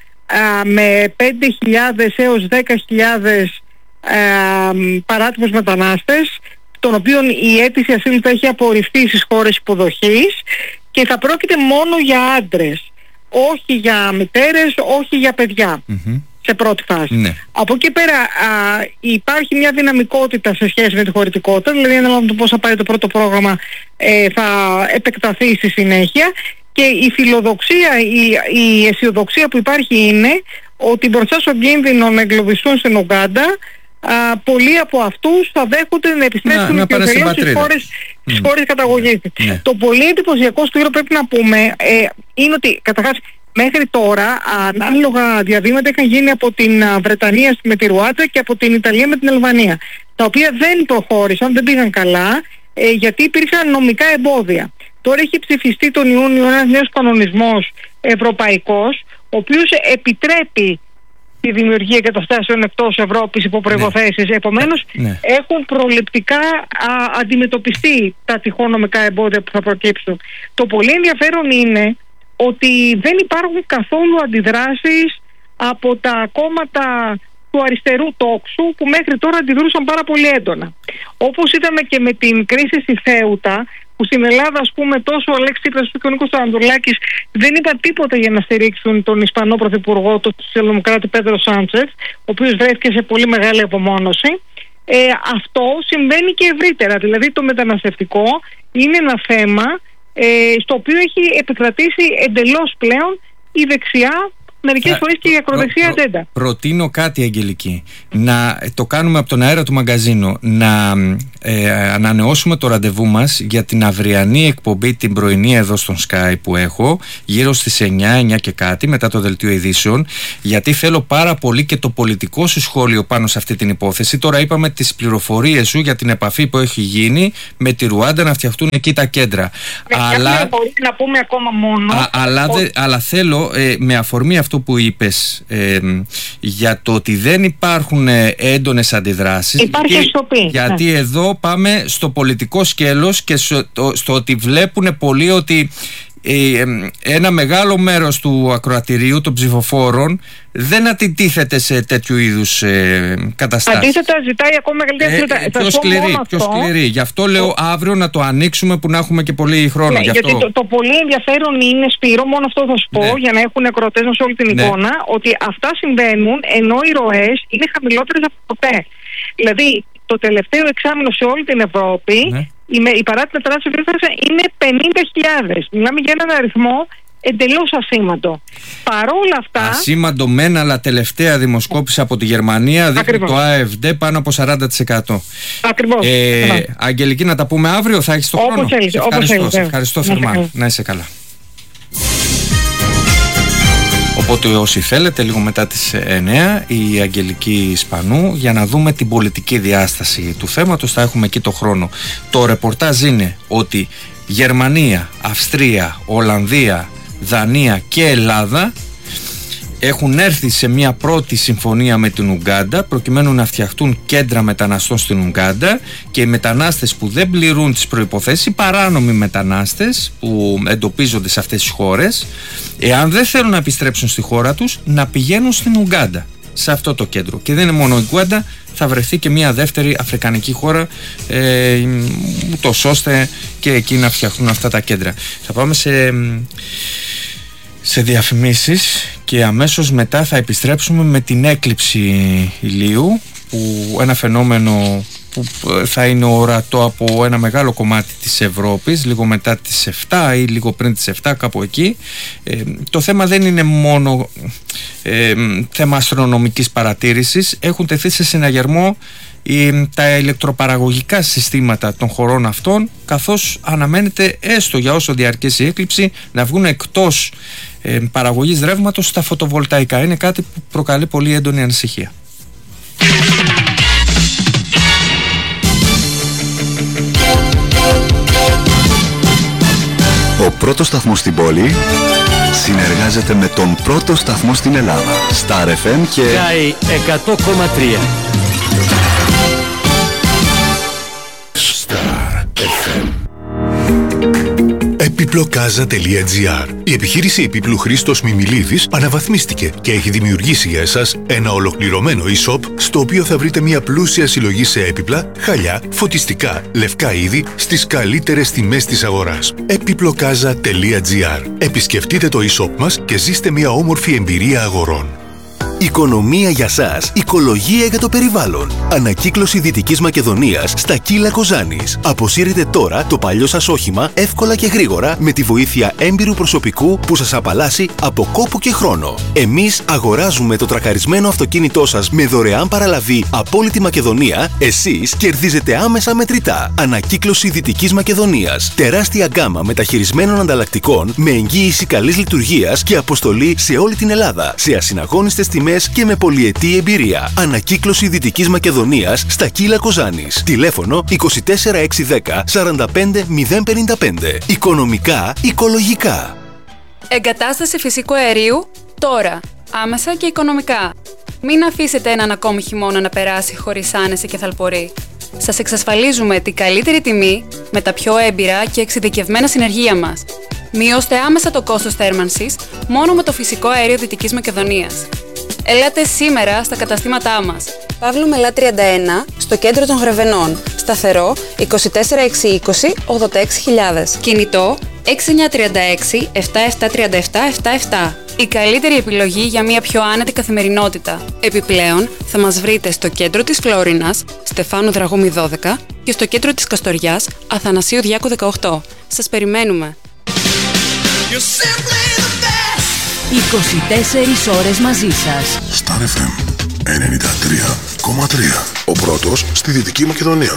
με πέντε χιλιάδες έως δέκα χιλιάδες παράτυπους μετανάστες, των οποίων η αίτηση ασύλου θα έχει απορριφθεί στις χώρες υποδοχής και θα πρόκειται μόνο για άντρες, όχι για μητέρες, όχι για παιδιά, mm-hmm, σε πρώτη φάση. Ναι. Από εκεί πέρα α, υπάρχει μια δυναμικότητα σε σχέση με τη χωρητικότητα, δηλαδή ανάλογα με το πώς θα πάει το πρώτο πρόγραμμα ε, θα επεκταθεί στη συνέχεια, και η φιλοδοξία, η, η αισιοδοξία που υπάρχει είναι ότι μπροστά στον κίνδυνο να εγκλωβιστούν στην Ουγκάντα, Α, πολλοί από αυτούς θα δέχονται να επιστρέψουν να, να στις χώρες, mm. χώρες καταγωγής. Mm. Το πολύ εντυπωσιακό στο πρέπει να πούμε ε, είναι ότι καταρχάς μέχρι τώρα ανάλογα διαβήματα είχαν γίνει από την Βρετανία με τη Ρουάντα και από την Ιταλία με την Αλβανία, τα οποία δεν προχώρησαν, δεν πήγαν καλά ε, γιατί υπήρχαν νομικά εμπόδια. Τώρα έχει ψηφιστεί τον Ιούνιο ένας νέος κανονισμός ευρωπαϊκός, ο οποίος επιτρέπει τη δημιουργία εγκαταστάσεων εκτός Ευρώπης υπό προϋποθέσεις. Ναι. Επομένως, ναι, έχουν προληπτικά α, αντιμετωπιστεί τα τυχόν νομικά εμπόδια που θα προκύψουν. Το πολύ ενδιαφέρον είναι ότι δεν υπάρχουν καθόλου αντιδράσεις από τα κόμματα του αριστερού τόξου, που μέχρι τώρα αντιδρούσαν πάρα πολύ έντονα. Όπως είδαμε και με την κρίση στη Θέουτα, που στην Ελλάδα, ας πούμε, τόσο ο Αλέξης Τσίπρας όσο και ο Νίκος Ανδρουλάκης δεν είπαν τίποτα για να στηρίξουν τον Ισπανό Πρωθυπουργό, τον Σοσιαλδημοκράτη Πέντρο Σάντσεθ, ο οποίος βρέθηκε σε πολύ μεγάλη απομόνωση. Ε, αυτό συμβαίνει και ευρύτερα. Δηλαδή το μεταναστευτικό είναι ένα θέμα ε, στο οποίο έχει επικρατήσει εντελώς πλέον η δεξιά μερικές φορές και η ακροδεξιά προ, προ, ατζέντα. Προτείνω κάτι, Αγγελική. Να το κάνουμε από τον αέρα του μαγκαζίνου. Να ε, ανανεώσουμε το ραντεβού μας για την αυριανή εκπομπή, την πρωινή εδώ στον Sky που έχω, γύρω στις εννιά, εννιά και κάτι, μετά το δελτίο ειδήσεων, γιατί θέλω πάρα πολύ και το πολιτικό σου σχόλιο πάνω σε αυτή την υπόθεση. Τώρα είπαμε τις πληροφορίες σου για την επαφή που έχει γίνει με τη Ρουάντα να φτιαχτούν εκεί τα κέντρα. Με αλλά, να πούμε ακόμα μόνο. α, αλλά, δε, αλλά θέλω ε, με αφορμή αυτό που είπες ε, για το ότι δεν υπάρχουν ε, έντονες αντιδράσεις. Υπάρχει σιωπή. Γιατί ναι. εδώ πάμε στο πολιτικό σκέλος και στο, στο ότι βλέπουν πολλοί ότι ε, ένα μεγάλο μέρος του ακροατηρίου των ψηφοφόρων δεν αντιτίθεται σε τέτοιου είδους ε, καταστάσεις. Αντίθετα ζητάει ακόμα μεγαλύτερη αυστηρότητα. Ε, πιο σκληρή, πιο σκληρή. Γι' αυτό λέω το... αύριο να το ανοίξουμε που να έχουμε και πολύ χρόνο. Ναι, γι αυτό... Γιατί το, το πολύ ενδιαφέρον είναι, Σπύρο, μόνο αυτό θα σου πω, ναι. για να έχουν ακροατές μας όλη την ναι. εικόνα, ότι αυτά συμβαίνουν ενώ οι ροές είναι χαμηλότερες από ποτέ. Δηλαδή, το τελευταίο εξάμηνο σε όλη την Ευρώπη, ναι. η, η παράτητη μετανάστευση είναι πενήντα χιλιάδες. Μιλάμε για έναν αριθμό εντελώς ασήμαντο. Παρόλα αυτά. Ασήμαντο μεν, αλλά τελευταία δημοσκόπηση από τη Γερμανία δείχνει ακριβώς. Το ΑΕΦΔ πάνω από σαράντα τοις εκατό. Ακριβώς. Ε, Αγγελική, να τα πούμε αύριο, θα έχεις το όπως χρόνο. Θέλεις, ευχαριστώ, όπως σε ευχαριστώ θερμά. Να, να είσαι καλά. Οπότε όσοι θέλετε, λίγο μετά τις εννιά, η Αγγελική Σπανού, για να δούμε την πολιτική διάσταση του θέματος, θα έχουμε εκεί το χρόνο. Το ρεπορτάζ είναι ότι Γερμανία, Αυστρία, Ολλανδία, Δανία και Ελλάδα έχουν έρθει σε μια πρώτη συμφωνία με την Ουγκάντα προκειμένου να φτιαχτούν κέντρα μεταναστών στην Ουγκάντα, και οι μετανάστες που δεν πληρούν τις προϋποθέσεις, οι παράνομοι μετανάστες που εντοπίζονται σε αυτές τις χώρες, εάν δεν θέλουν να επιστρέψουν στη χώρα τους, να πηγαίνουν στην Ουγκάντα, σε αυτό το κέντρο. Και δεν είναι μόνο η Ουγκάντα, θα βρεθεί και μια δεύτερη αφρικανική χώρα, ε, ούτως ώστε και εκεί να φτιαχτούν αυτά τα κέντρα. Θα πάμε σε... σε διαφημίσεις και αμέσως μετά θα επιστρέψουμε με την έκλειψη ηλίου, που ένα φαινόμενο που θα είναι ορατό από ένα μεγάλο κομμάτι της Ευρώπης λίγο μετά τις επτά ή λίγο πριν τις επτά, κάπου εκεί. Ε, το θέμα δεν είναι μόνο ε, θέμα αστρονομικής παρατήρησης. Έχουν τεθεί σε συναγερμό η, τα ηλεκτροπαραγωγικά συστήματα των χωρών αυτών, καθώς αναμένεται, έστω για όσο διαρκέσει η έκλειψη, να βγουν εκτός ε, παραγωγής ρεύματος στα φωτοβολταϊκά. Είναι κάτι που προκαλεί πολύ έντονη ανησυχία. Ο πρώτος σταθμός στην πόλη συνεργάζεται με τον πρώτο σταθμό στην Ελλάδα, Star εφ εμ και Sky εκατό κόμμα τρία. Star εφ εμ. Επιπλοκάζα τελεία τζι άρ. Η επιχείρηση επίπλου Χρήστος Μιμιλίδης αναβαθμίστηκε και έχει δημιουργήσει για εσάς ένα ολοκληρωμένο e-shop, στο οποίο θα βρείτε μια πλούσια συλλογή σε έπιπλα, χαλιά, φωτιστικά, λευκά είδη στις καλύτερες τιμές της αγοράς. Επιπλοκάζα τελεία τζι άρ. Επισκεφτείτε το e-shop μας και ζήστε μια όμορφη εμπειρία αγορών. Οικονομία για σας, οικολογία για το περιβάλλον. Ανακύκλωση Δυτικής Μακεδονίας στα Κύλα Κοζάνης. Αποσύρετε τώρα το παλιό σας όχημα εύκολα και γρήγορα με τη βοήθεια έμπειρου προσωπικού που σας απαλλάσσει από κόπο και χρόνο. Εμείς αγοράζουμε το τρακαρισμένο αυτοκίνητό σας με δωρεάν παραλαβή από όλη τη Μακεδονία. Εσείς κερδίζετε άμεσα μετρητά. Ανακύκλωση Δυτικής Μακεδονίας. Τεράστια γκάμα μεταχειρισμένων ανταλλακτικών με εγγύηση καλής λειτουργίας και αποστολή σε όλη την Ελλάδα. Σε ασυναγώνιστες τιμές και με πολυετή εμπειρία. Ανακύκλωση Δυτικής Μακεδονίας στα Κύλα Κοζάνης. Τηλέφωνο είκοσι τέσσερα εξακόσια δέκα σαράντα πέντε μηδέν πενήντα πέντε. Οικονομικά, οικολογικά. Εγκατάσταση φυσικού αερίου τώρα. Άμεσα και οικονομικά. Μην αφήσετε έναν ακόμη χειμώνα να περάσει χωρίς άνεση και θαλπορή. Σας εξασφαλίζουμε την καλύτερη τιμή με τα πιο έμπειρα και εξειδικευμένα συνεργεία μας. Μειώστε άμεσα το κόστος θέρμανσης μόνο με το φυσικό αέριο Δυτικής Μακεδονίας. Ελάτε σήμερα στα καταστήματά μας. Παύλου Μελά τριάντα ένα, στο κέντρο των Γρεβενών. Σταθερό είκοσι τέσσερα εξακόσια είκοσι ογδόντα έξι χιλιάδες. Κινητό έξι εννιά τρία έξι επτά επτά τρία επτά επτά επτά. Η καλύτερη επιλογή για μια πιο άνετη καθημερινότητα. Επιπλέον, θα μας βρείτε στο κέντρο της Φλόρινας, Στεφάνου Δραγούμη δώδεκα, και στο κέντρο της Καστοριάς, Αθανασίου Διάκου δεκαοκτώ. Σας περιμένουμε. είκοσι τέσσερις ώρες μαζί σας. Star εφ εμ ενενήντα τρία κόμμα τρία. Ο πρώτος στη Δυτική Μακεδονία.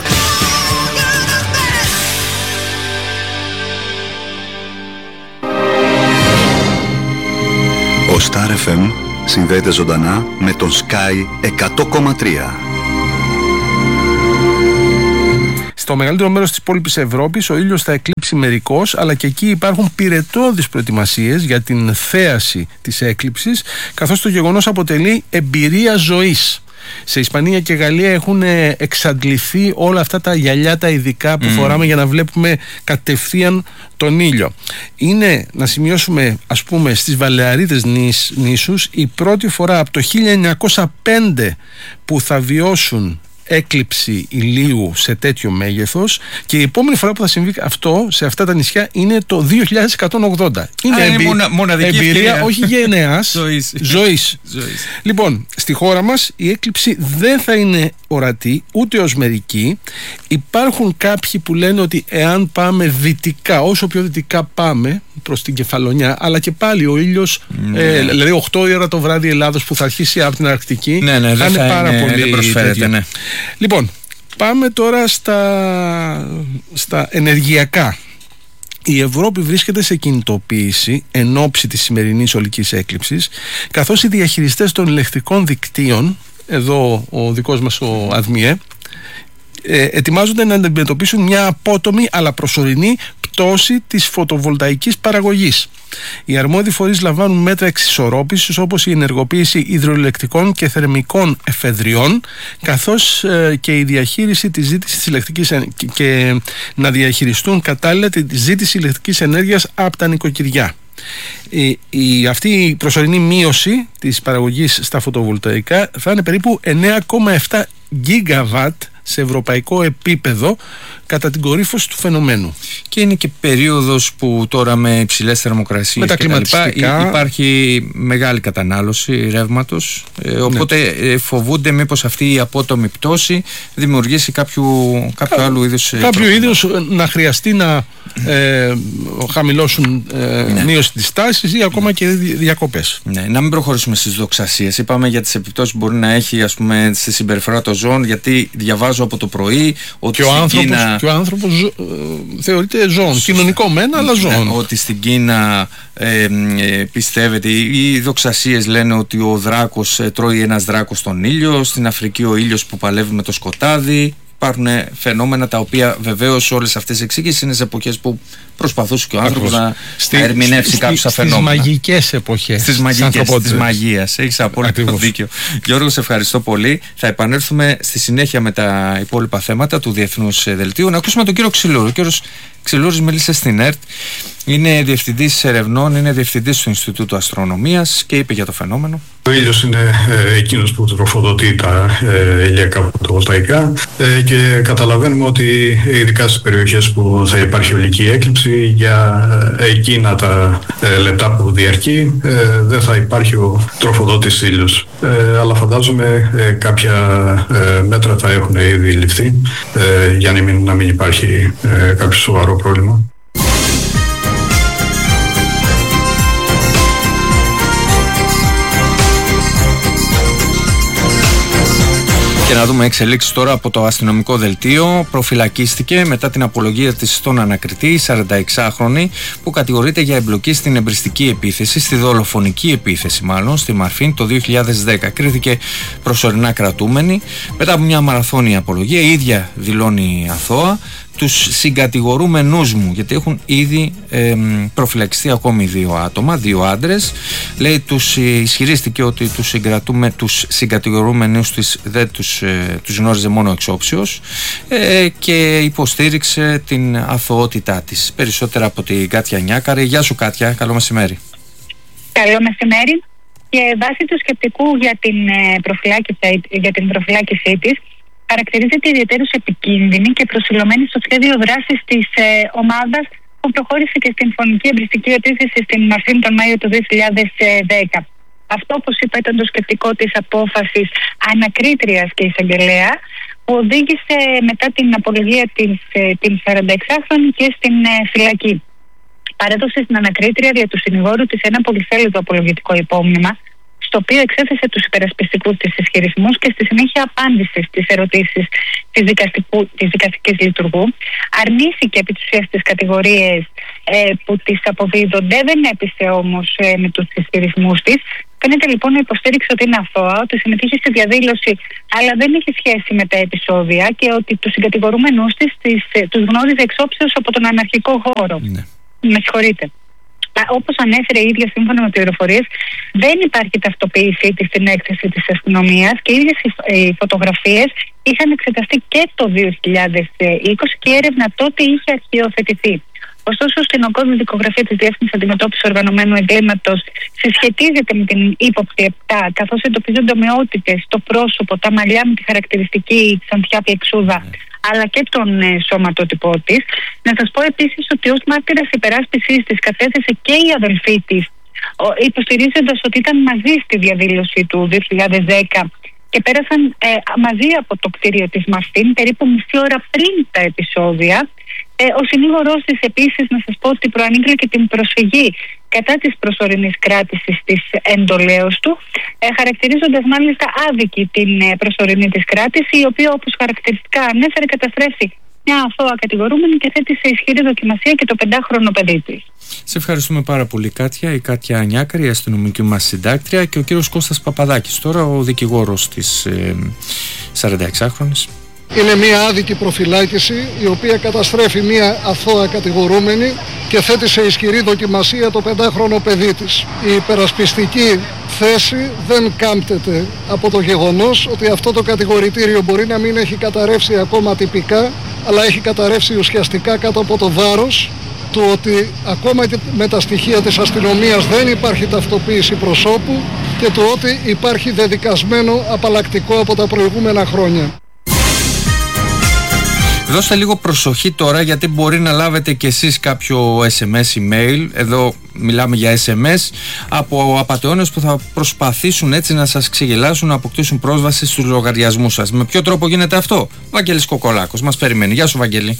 Ο Star εφ εμ συνδέεται ζωντανά με τον Sky εκατό κόμμα τρία. Στο μεγαλύτερο μέρος της υπόλοιπης Ευρώπης ο ήλιος θα εκλείψει μερικώς, αλλά και εκεί υπάρχουν πυρετώδεις προετοιμασίες για την θέαση της έκλειψης, καθώς το γεγονός αποτελεί εμπειρία ζωής. Σε Ισπανία και Γαλλία έχουν εξαντληθεί όλα αυτά τα γυαλιά τα ειδικά που mm. φοράμε για να βλέπουμε κατευθείαν τον ήλιο. Είναι, να σημειώσουμε, ας πούμε, στις Βαλεαρίδες νήσ, νήσους η πρώτη φορά από το χίλια εννιακόσια πέντε που θα βιώσουν έκλειψη ηλίου σε τέτοιο μέγεθος, και η επόμενη φορά που θα συμβεί αυτό σε αυτά τα νησιά είναι το δύο χιλιάδες εκατόν ογδόντα. Είναι, Α, εμπει... είναι μοναδική εμπειρία ευκαιρία. Όχι γενεάς, ζωής. ζωής. ζωής. Λοιπόν, στη χώρα μας η έκλειψη δεν θα είναι ορατή ούτε ως μερική. Υπάρχουν κάποιοι που λένε ότι εάν πάμε δυτικά, όσο πιο δυτικά πάμε προς την Κεφαλονιά, αλλά και πάλι ο ήλιος, ναι. ε, δηλαδή οκτώ η ώρα το βράδυ Ελλάδος που θα αρχίσει από την Αρκτική, ναι, ναι, θα είναι θα πάρα είναι, πολύ δεν προσφέρεται, ναι. Λοιπόν, πάμε τώρα στα, στα ενεργειακά. Η Ευρώπη βρίσκεται σε κινητοποίηση εν ώψη της σημερινής ολικής έκλειψης, καθώς οι διαχειριστές των ηλεκτρικών δικτύων, εδώ ο δικός μας ο ΑΔΜΙΕ, ε, ετοιμάζονται να αντιμετωπίσουν μια απότομη αλλά προσωρινή πτώση της φωτοβολταϊκής παραγωγής. Οι αρμόδιοι φορείς λαμβάνουν μέτρα εξισορρόπησης, όπως η ενεργοποίηση υδροηλεκτρικών και θερμικών εφεδριών, καθώς ε, και η διαχείριση της ζήτησης της ηλεκτρικής ε, και, και να διαχειριστούν κατάλληλα τη ζήτηση ηλεκτρικής ενέργειας από τα νοικοκυριά. Η, η, αυτή η προσωρινή μείωση της παραγωγής στα φωτοβολταϊκά θα είναι περίπου εννέα κόμμα επτά γίγαβατ σε ευρωπαϊκό επίπεδο κατά την κορύφωση του φαινομένου. Και είναι και περίοδος που τώρα με υψηλές θερμοκρασίες με τα και τα κλιματιστικά υπάρχει μεγάλη κατανάλωση ρεύματος, ε, οπότε ναι. φοβούνται μήπως αυτή η απότομη πτώση δημιουργήσει κάποιο, κάποιο Κα, άλλο είδους κάποιο είδους να χρειαστεί να ε, χαμηλώσουν ε, ναι. μείωση της τάσης ή ακόμα και διακοπές. Ναι, να μην προχωρήσουμε στις δοξασίες. Είπαμε για τις επιπτώσεις που μπορεί να έχει, ας πούμε, στη συμπεριφορά των ζώων, γιατί διαβάζω από το πρωί ότι και ο άνθρωπος, Κίνα... και ο άνθρωπος ζω, ε, θεωρείται ζώων, κοινωνικό μεν, αλλά ζώων. Ναι, ότι στην Κίνα ε, ε, πιστεύετε, οι δοξασίες λένε ότι ο δράκος ε, τρώει ένας δράκος τον ήλιο, στην Αφρική ο ήλιος που παλεύει με το σκοτάδι. Υπάρχουν φαινόμενα τα οποία βεβαίως όλες αυτές οι εξήγησεις είναι σε εποχές που προσπαθούσε και ο άνθρωπος να, Στη, να ερμηνεύσει κάποια φαινόμενα. Στις μαγικές εποχές. Στις μαγικές της μαγείας. Έχεις απόλυτο δίκιο. Γιώργο, σε ευχαριστώ πολύ. Θα επανέλθουμε στη συνέχεια με τα υπόλοιπα θέματα του Διεθνούς Δελτίου. Να ακούσουμε τον κύριο Ξυλούρη. Ο κύριος Ξυλούρης μίλησε στην ΕΡΤ. Είναι διευθυντής ερευνών, είναι διευθυντής του Ινστιτούτου Αστρονομίας και είπε για το φαινόμενο. Ο ήλιος είναι ε, εκείνος που τροφοδοτεί τα ε, ηλιακά φωτοβολταϊκά ε, και καταλαβαίνουμε ότι ειδικά στις περιοχές που θα υπάρχει ολική έκλειψη, για ε, εκείνα τα ε, λεπτά που διαρκεί ε, δεν θα υπάρχει ο τροφοδότης ήλιος. Ε, αλλά φαντάζομαι ε, κάποια ε, μέτρα θα έχουν ήδη ληφθεί ε, για να μην, να μην υπάρχει ε, κάποιο σοβαρό πρόβλημα. Και να δούμε εξελίξεις τώρα από το αστυνομικό δελτίο. Προφυλακίστηκε μετά την απολογία της στον ανακριτή η σαρανταεξάχρονη που κατηγορείται για εμπλοκή στην εμπριστική επίθεση, στη δολοφονική επίθεση μάλλον, στη Μαρφίν το δύο χιλιάδες δέκα. Κρίθηκε προσωρινά κρατούμενη. Μετά από μια μαραθώνια απολογία, η ίδια δηλώνει αθώα. Τους συγκατηγορούμενους μου, γιατί έχουν ήδη ε, προφυλακιστεί ακόμη δύο άτομα, δύο άντρες. Λέει, τους ισχυρίστηκε ότι τους, συγκρατούμε, τους συγκατηγορούμενους της δεν τους, ε, τους γνώριζε μόνο εξόψεως ε, και υποστήριξε την αθωότητά της. Περισσότερα από την Κάτια Νιάκαρη. Γεια σου Κάτια, καλό μεσημέρι. Καλό μεσημέρι. Και βάσει του σκεπτικού για την, προφυλάκηση, για την προφυλάκησή της, χαρακτηρίζεται ιδιαίτερως επικίνδυνη και προσιλωμένη στο σχέδιο δράσης της ε, ομάδας που προχώρησε και στην φωνική εμπριστική επίθεση στην Μαρφίν τον Μάιο του δύο χιλιάδες δέκα. Αυτό, όπως είπα, ήταν το σκεπτικό της απόφασης ανακρίτριας και εισαγγελέα, που οδήγησε μετά την απολογία της, ε, την σαρανταεξάχρονη και στην ε, φυλακή. παρέδωσε στην ανακρίτρια δια του συνηγόρου της ένα πολυσέλιδο απολογητικό υπόμνημα, στο οποίο εξέθεσε τους υπερασπιστικούς της ισχυρισμούς και στη συνέχεια απάντησε στις ερωτήσεις της, της δικαστικής λειτουργού. Αρνήθηκε επί της ουσίας τις κατηγορίες ε, που της αποδίδονται, δεν έπεισε όμως ε, με τους ισχυρισμούς της. Φαίνεται λοιπόν να υποστήριξε ότι είναι αθώα, ότι συμμετείχε στη διαδήλωση, αλλά δεν έχει σχέση με τα επεισόδια και ότι τους συγκατηγορούμενους της τους γνώριζε εξόψεως από τον αναρχικό χώρο. Ναι. Με συγχωρείτε. Όπως ανέφερε η ίδια σύμφωνα με πληροφορίες, δεν υπάρχει ταυτοποίησή της στην έκθεση της αστυνομίας και οι ίδιες οι φωτογραφίες είχαν εξεταστεί και το δύο χιλιάδες είκοσι και η έρευνα τότε είχε αρχιοθετηθεί. Ωστόσο, στην ογκώδη δικογραφία της Διεύθυνσης Αντιμετώπισης Οργανωμένου Εγκλήματος συσχετίζεται με την ύποπτη επτά, καθώς εντοπίζονται ομοιότητες στο πρόσωπο, τα μαλλιά με τη χαρακτηριστική της ανθιά πλεξούδα, αλλά και τον ε, σώματότυπό της. Να σας πω επίσης ότι ως μάρτυρας υπεράσπισης της κατέθεσε και η αδελφή της, υποστηρίζοντας ότι ήταν μαζί στη διαδήλωση του δύο χιλιάδες δέκα και πέρασαν ε, μαζί από το κτίριο της Μαστίν περίπου μισή ώρα πριν τα επεισόδια. Ε, ο συνήγορός της επίσης, να σας πω ότι προανήγγειλε και την προσφυγή κατά της προσωρινής κράτησης της εντολέως του, ε, χαρακτηρίζοντας μάλιστα άδικη την ε, προσωρινή της κράτηση, η οποία όπως χαρακτηριστικά ανέφερε καταστρέφει μια αθώα κατηγορούμενη και θέτει σε ισχυρή δοκιμασία και το πεντάχρονο παιδί της. Σε ευχαριστούμε πάρα πολύ, Κάτια. Η Κάτια Ανιάκαρη, η αστυνομική μας συντάκτρια, και ο κύριος Κώστας Παπαδάκης, τώρα ο δικηγόρος της ε, σαρανταεξάχρονης. Είναι μια άδικη προφυλάκηση η οποία καταστρέφει μια αθώα κατηγορούμενη και θέτει σε ισχυρή δοκιμασία το πεντάχρονο παιδί της. Η υπερασπιστική θέση δεν κάμπτεται από το γεγονός ότι αυτό το κατηγορητήριο μπορεί να μην έχει καταρρεύσει ακόμα τυπικά, αλλά έχει καταρρεύσει ουσιαστικά κάτω από το βάρος του ότι ακόμα και με τα στοιχεία της αστυνομίας δεν υπάρχει ταυτοποίηση προσώπου και του ότι υπάρχει δεδικασμένο απαλλακτικό από τα προηγούμενα χρόνια. Δώστε λίγο προσοχή τώρα, γιατί μπορεί να λάβετε κι εσείς κάποιο ες εμ ες, email, εδώ μιλάμε για ες εμ ες, από απατεώνες που θα προσπαθήσουν έτσι να σας ξεγελάσουν, να αποκτήσουν πρόσβαση στους λογαριασμούς σας. Με ποιο τρόπο γίνεται αυτό? Βαγγέλης Κοκολάκος μας περιμένει. Γεια σου, Βαγγέλη.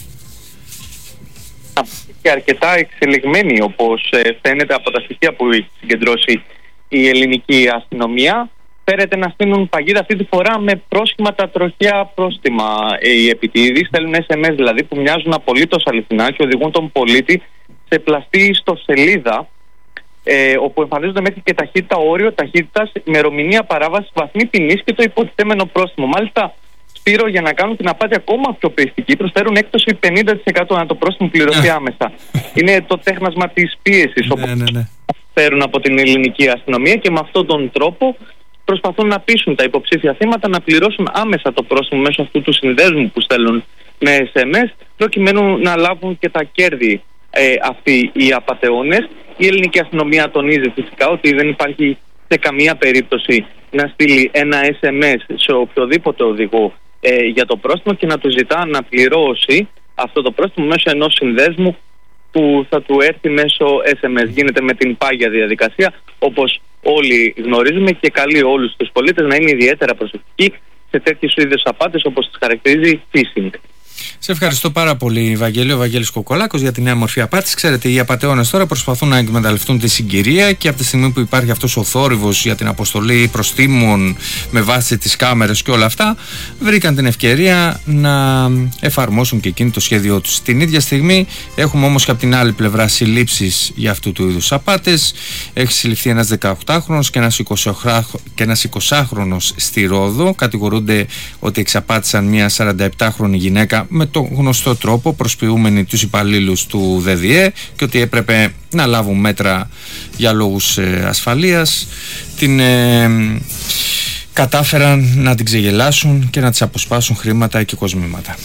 Και αρκετά εξελιγμένη, όπως φαίνεται από τα στοιχεία που έχει συγκεντρώσει η ελληνική αστυνομία. Φέρεται να στείλουν παγίδα αυτή τη φορά με πρόσχημα τροχαία πρόστιμα. Οι επιτίδεις στέλνουν ες εμ ες δηλαδή που μοιάζουν απολύτως αληθινά και οδηγούν τον πολίτη σε πλαστή ιστοσελίδα, ε, όπου εμφανίζονται μέχρι και ταχύτητα, όριο ταχύτητας, ημερομηνία παράβασης, βαθμή ποινής και το υποτιθέμενο πρόστιμο. Μάλιστα, Σπύρο, για να κάνουν την απάτη ακόμα πιο πιστική, προσφέρουν έκπτωση πενήντα τοις εκατό αν το πρόστιμο πληρωθεί άμεσα. Είναι το τέχνασμα της πίεσης, όπως ναι, ναι, ναι. φέρουν από την ελληνική αστυνομία, και με αυτόν τον τρόπο προσπαθούν να πείσουν τα υποψήφια θύματα να πληρώσουν άμεσα το πρόστιμο μέσω αυτού του συνδέσμου που στέλνουν με ες εμ ες, προκειμένου να λάβουν και τα κέρδη ε, αυτοί οι απατεώνες. Η ελληνική αστυνομία τονίζει φυσικά ότι δεν υπάρχει σε καμία περίπτωση να στείλει ένα ες εμ ες σε οποιοδήποτε οδηγό ε, για το πρόστιμο και να του ζητά να πληρώσει αυτό το πρόστιμο μέσω ενός συνδέσμου που θα του έρθει μέσω ες εμ ες. Γίνεται με την πάγια διαδικασία, όπως όλοι γνωρίζουμε, και καλεί όλους τους πολίτες να είναι ιδιαίτερα προσεκτικοί σε τέτοιους είδους απάτες, όπως τις χαρακτηρίζει phishing. Σε ευχαριστώ πάρα πολύ, Βαγγέλη. Ο Βαγγέλης Κοκολάκος, για τη νέα μορφή απάτης. Ξέρετε, οι απατεώνες τώρα προσπαθούν να εκμεταλλευτούν τη συγκυρία, και από τη στιγμή που υπάρχει αυτός ο θόρυβος για την αποστολή προστίμων με βάση τις κάμερες και όλα αυτά, βρήκαν την ευκαιρία να εφαρμόσουν και εκείνη το σχέδιό τους. Την ίδια στιγμή έχουμε όμως και από την άλλη πλευρά συλλήψεις για αυτού του είδους απάτες. Έχει συλληφθεί ένας δεκαοκτάχρονος και ένας εικοσάχρονος στη Ρόδο. Κατηγορούνται ότι εξαπάτησαν μια σαρανταεπτάχρονη γυναίκα με τον γνωστό τρόπο, προσποιούμενοι τους υπαλλήλους του ΔΔΕ, και ότι έπρεπε να λάβουν μέτρα για λόγους ε, ασφαλείας. Την ε, κατάφεραν να την ξεγελάσουν και να της αποσπάσουν χρήματα και κοσμήματα.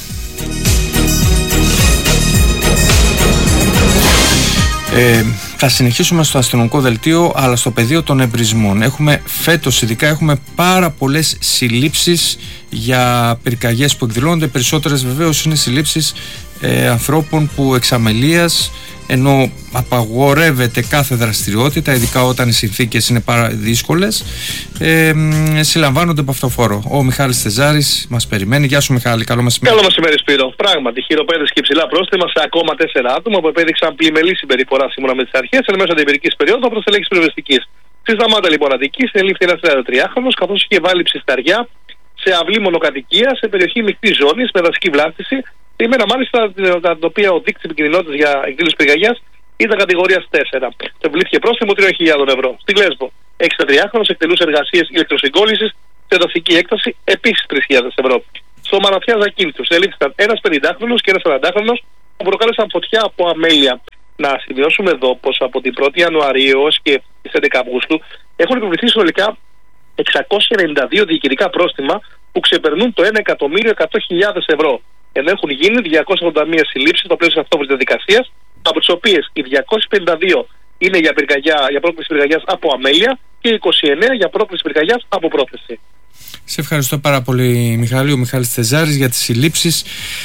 Ε, θα συνεχίσουμε στο αστυνομικό δελτίο, αλλά στο πεδίο των εμπρισμών. Έχουμε φέτος ειδικά έχουμε πάρα πολλές συλλήψεις για πυρκαγιές που εκδηλώνονται. Περισσότερες βεβαίως είναι συλλήψεις ε, ανθρώπων που εξ αμελίας ενώ απαγορεύεται κάθε δραστηριότητα, ειδικά όταν οι συνθήκες είναι πάρα δύσκολες, ε, συλλαμβάνονται από αυτοφόρο. Ο Μιχάλης Θεζάρης μας περιμένει. Γεια σου Μιχάλη, καλό μεσημέρι. Καλό μεσημέρι Σπύρο. Πράγματι, χειροπέδες και υψηλά πρόστιμα σε ακόμα τέσσερα άτομα που επέδειξαν πλημελή συμπεριφορά σύμφωνα με τις αρχές εν μέσω αντιπυρικής περίοδου προς ελέγχιση πυροσβεστικής. Στη Σταμάτα λοιπόν Αττικής συνελήφθη ένας τριαντατριάχρονος καθώς είχε βάλει ψισταριά σε αυλή μονοκατοικία σε περιοχή μεικτής ζώνης με δασική βλάστηση, τη ημέρα μάλιστα τα οποία ο δείκτης επικινδυνότητας για εκδήλωση πυρκαγιάς ήταν κατηγορίας τέσσερα. Το επιβλήθηκε πρόστιμο τριών χιλιάδων ευρώ. Στη Λέσβο, εξηντατριάχρονος εκτελούσε εργασίες ηλεκτροσυγκόλλησης σε δασική έκταση, επίσης τρεις χιλιάδες ευρώ. Στο Μαραθιά Ζακίνθου συνελήφθηκαν ένας πενηντάχρονος και ένας σαραντάχρονος που προκάλεσαν φωτιά από αμέλεια. Να σημειώσουμε εδώ πως από την πρώτη Ιανουαρίου έως και τις έντεκα Αυγούστου έχουν επιβληθεί συνολικά εξακόσια ενενήντα δύο διοικητικά πρόστιμα που ξεπερνούν το ένα εκατομμύριο εκατό χιλιάδες ευρώ. Ενώ έχουν γίνει διακόσιες ογδόντα μία συλλήψεις στο πλαίσιο αυτόβουλης διαδικασίας, από τις οποίες οι διακόσιες πενήντα δύο είναι για, πυρκαγιά, για πρόκληση πυρκαγιάς από αμέλεια και είκοσι εννέα για πρόκληση πυρκαγιάς από πρόθεση. Σε ευχαριστώ πάρα πολύ Μιχάλη, ο Μιχάλης Θεζάρης για τις συλλήψεις.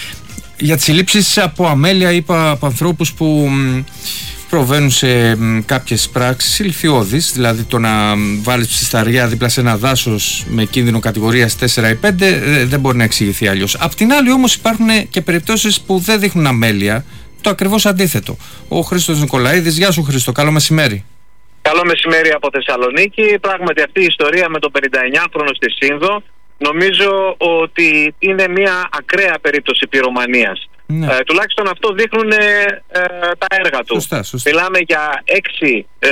Για τις συλλήψεις από αμέλεια, είπα, από ανθρώπους που προβαίνουν σε κάποιες πράξεις ηλιθιώδεις, δηλαδή το να βάλεις ψισταριά δίπλα σε ένα δάσος με κίνδυνο κατηγορίας τέσσερα ή πέντε δεν μπορεί να εξηγηθεί αλλιώς. Απ' την άλλη όμως υπάρχουν και περιπτώσεις που δεν δείχνουν αμέλεια, το ακριβώς αντίθετο. Ο Χρήστος Νικολαίδης, γεια σου Χρήστο, καλό μεσημέρι. Καλό μεσημέρι από Θεσσαλονίκη. Πράγματι αυτή η ιστορία με τον πενηνταεννιάχρονο στη Σύνδο νομίζω ότι είναι μια ακραία περίπτωση πυρομανίας. Ναι. Ε, τουλάχιστον αυτό δείχνουν ε, ε, τα έργα του. Σωστά, σωστά. Μιλάμε για έξι ε,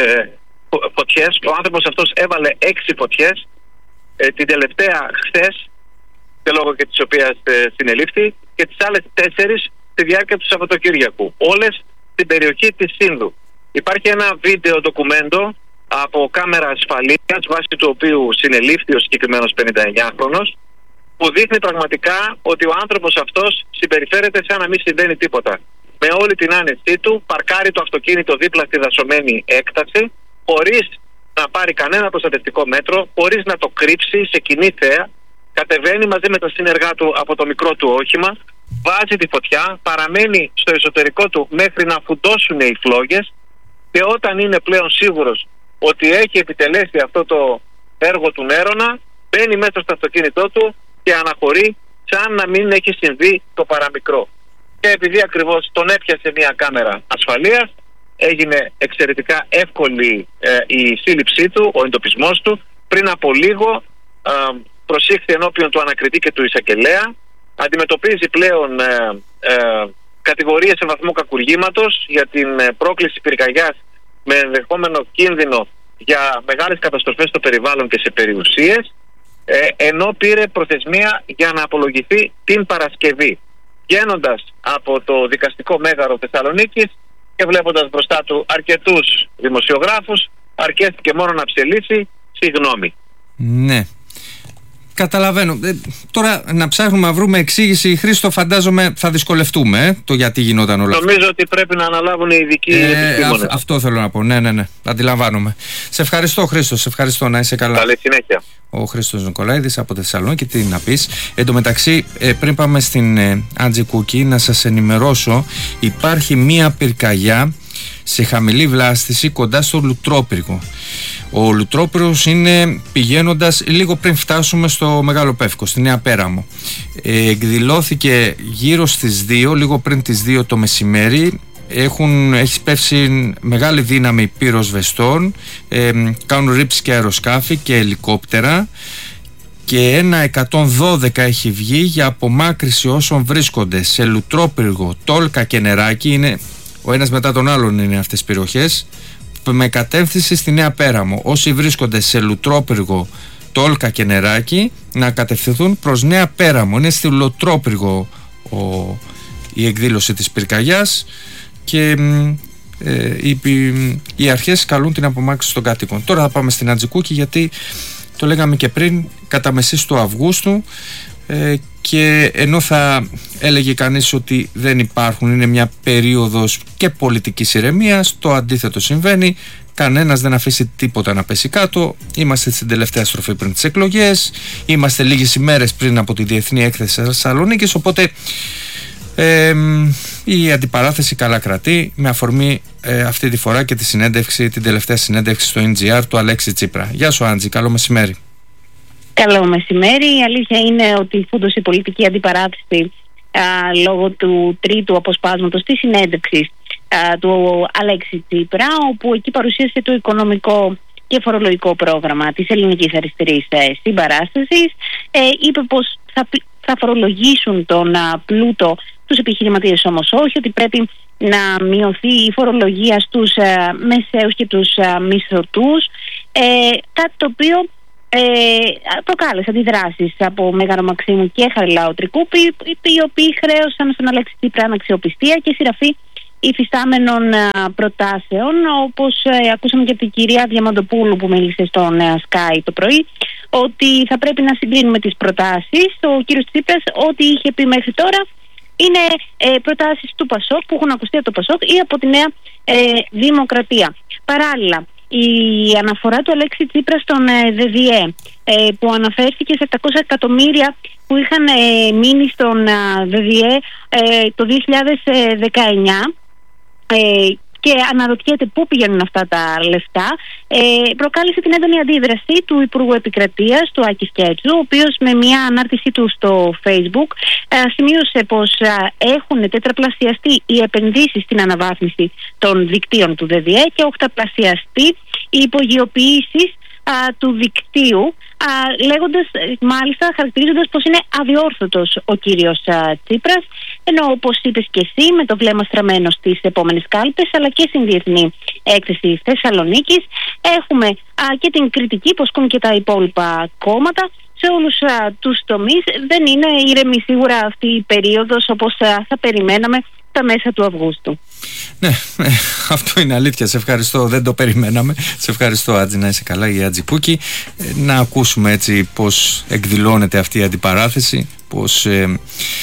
φωτιές. Ο άνθρωπος αυτός έβαλε έξι φωτιές ε, την τελευταία χθες, και λόγω και της οποίας ε, συνελήφθη, και τις άλλες τέσσερις στη διάρκεια του Σαββατοκύριακου. Όλες στην περιοχή της Σύνδου. Υπάρχει ένα βίντεο ντοκουμέντο από κάμερα ασφαλείας, βάσει του οποίου συνελήφθη ο συγκεκριμένος πενηνταεννιάχρονος, που δείχνει πραγματικά ότι ο άνθρωπος αυτός συμπεριφέρεται σαν να μην συμβαίνει τίποτα. Με όλη την άνεσή του, παρκάρει το αυτοκίνητο δίπλα στη δασωμένη έκταση, χωρίς να πάρει κανένα προστατευτικό μέτρο, χωρίς να το κρύψει σε κοινή θέα, κατεβαίνει μαζί με τα σύνεργά του από το μικρό του όχημα, βάζει τη φωτιά, παραμένει στο εσωτερικό του μέχρι να φουντώσουν οι φλόγες, και όταν είναι πλέον σίγουρος ότι έχει επιτελέσει αυτό το έργο του νέρονα, μπαίνει μέσα στο αυτοκίνητό του και αναχωρεί σαν να μην έχει συμβεί το παραμικρό. Και επειδή ακριβώς τον έπιασε μια κάμερα ασφαλείας, έγινε εξαιρετικά εύκολη ε, η σύλληψή του, ο εντοπισμός του. Πριν από λίγο ε, προσήχθη ενώπιον του ανακριτή και του εισαγγελέα. Αντιμετωπίζει πλέον ε, ε, κατηγορίες σε βαθμό κακουργήματος για την ε, πρόκληση πυρκαγιάς με ενδεχόμενο κίνδυνο για μεγάλες καταστροφές στο περιβάλλον και σε περιουσίες, ε, ενώ πήρε προθεσμία για να απολογηθεί την Παρασκευή. Βγαίνοντας από το δικαστικό μέγαρο Θεσσαλονίκης και βλέποντας μπροστά του αρκετούς δημοσιογράφους, αρκέστηκε μόνο να ψελίσει συγγνώμη. Ναι. Καταλαβαίνω. Ε, τώρα να ψάχνουμε να βρούμε εξήγηση, Χρήστο, φαντάζομαι θα δυσκολευτούμε ε, το γιατί γινόταν όλα αυτά. Νομίζω ότι πρέπει να αναλάβουν οι ειδικοί ε, επιστήμονες. Α, αυτό θέλω να πω. Ναι, ναι, ναι. Αντιλαμβάνομαι. Σε ευχαριστώ, Χρήστο. Σε ευχαριστώ. Να είσαι καλά. Καλή συνέχεια. Ο Χρήστος Νικολαίδης από Θεσσαλονίκη. Τι να πεις. Εν τω μεταξύ, ε, πριν πάμε στην ε, Άντζη Κούκκι, να σας ενημερώσω, υπάρχει μία πυρκαγιά σε χαμηλή βλάστηση κοντά στο Λουτρόπυργο. Ο Λουτρόπυργος είναι πηγαίνοντας λίγο πριν φτάσουμε στο Μεγάλο Πεύκο, στη Νέα Πέραμο. Ε, εκδηλώθηκε γύρω στις δύο, λίγο πριν τις δύο το μεσημέρι. Έχουν, έχει πέσει μεγάλη δύναμη πυροσβεστών, ε, κάνουν ρήψεις και αεροσκάφη και ελικόπτερα, και ένα εκατόν δώδεκα έχει βγει για απομάκρυση όσων βρίσκονται σε Λουτρόπυργο, Τόλκα και Νεράκι. Είναι, ο ένας μετά τον άλλον είναι αυτές τις περιοχές, με κατεύθυνση στη Νέα Πέραμο. Όσοι βρίσκονται σε Λουτρόπυργο, Τόλκα και Νεράκι, να κατευθυνθούν προς Νέα Πέραμο. Είναι στη Λουτρόπυργο ο, η εκδήλωση της πυρκαγιάς, και ε, οι, οι αρχές καλούν την απομάκρυνση των κατοίκων. Τώρα θα πάμε στην Άντζη Κούκκι, γιατί το λέγαμε και πριν, κατά μεσής του Αυγούστου, ε, και ενώ θα έλεγε κανείς ότι δεν υπάρχουν, είναι μια περίοδος και πολιτικής ηρεμίας, το αντίθετο συμβαίνει. Κανένας δεν αφήσει τίποτα να πέσει κάτω. Είμαστε στην τελευταία στροφή πριν τις εκλογές, είμαστε λίγες ημέρες πριν από τη Διεθνή Έκθεση Θεσσαλονίκης, οπότε ε, η αντιπαράθεση καλά κρατεί, με αφορμή ε, αυτή τη φορά και τη συνέντευξη, την τελευταία συνέντευξη στο εν τζι αρ του Αλέξη Τσίπρα. Γεια σου Άντζη, καλό μεσημέρι. Καλό μεσημέρι. Η αλήθεια είναι ότι φούντωσε η πολιτική αντιπαράθεση α, λόγω του τρίτου αποσπάσματος της συνέντευξης α, του Αλέξη Τσίπρα, όπου εκεί παρουσίασε το οικονομικό και φορολογικό πρόγραμμα της ελληνικής αριστερής ε, συμπαράστασης. Ε, είπε πως θα, θα φορολογήσουν τον α, πλούτο, τους επιχειρηματίες όμως όχι, ότι πρέπει να μειωθεί η φορολογία στους α, μεσαίους και τους α, μισθωτούς, ε, κάτι το οποίο Ε, προκάλεσε αντιδράσεις από Μέγαρο Μαξίμου και Χαριλάου Τρικούπη, οι οποίοι χρέωσαν στον Αλέξη Τσίπρα αναξιοπιστία και σειραφή υφιστάμενων προτάσεων, όπως ε, ακούσαμε και από την κυρία Διαμαντοπούλου που μίλησε στον ε, Sky το πρωί, ότι θα πρέπει να συγκρίνουμε τις προτάσεις. Ο κύριος Τσίπρας ό,τι είχε πει μέχρι τώρα είναι ε, προτάσεις του Πασόκ, που έχουν ακουστεί από το Πασόκ ή από τη Νέα ε, Δημοκρατία. Παράλληλα, η αναφορά του Αλέξη Τσίπρα στον ε, ΔΔΕ, ε, που αναφέρθηκε σε επτακόσια εκατομμύρια που είχαν ε, μείνει στον ε, ΔΔΕ ε, το δύο χιλιάδες δεκαεννιά, ε, και αναρωτιέται πού πηγαίνουν αυτά τα λεφτά, ε, προκάλεσε την έντονη αντίδραση του Υπουργού Επικρατείας, του Άκη Σκέτσου, ο οποίος με μια ανάρτησή του στο Facebook ε, σημείωσε πως ε, έχουν τετραπλασιαστεί οι επενδύσεις στην αναβάθμιση των δικτύων του ΔΔΕ και οχταπλασιαστεί οι υπογειοποιήσεις α, του δικτύου, α, λέγοντας, μάλιστα χαρακτηρίζοντας πως είναι αδιόρθωτος ο κύριος α, Τσίπρας, ενώ όπως είπες και εσύ, με το βλέμμα στραμμένο στις επόμενες κάλπες αλλά και στην διεθνή έκθεση Θεσσαλονίκης, έχουμε α, και την κριτική που ασκούν και τα υπόλοιπα κόμματα σε όλους α, τους τομείς. Δεν είναι ήρεμη σίγουρα αυτή η περίοδος όπως α, θα περιμέναμε τα μέσα του Αυγούστου. Ναι, ε, αυτό είναι αλήθεια. Σε ευχαριστώ, δεν το περιμέναμε. Σε ευχαριστώ Άτζη, να είσαι καλά, η Άτζη Κούκη. Ε, να ακούσουμε έτσι πως εκδηλώνεται αυτή η αντιπαράθεση, πως ε,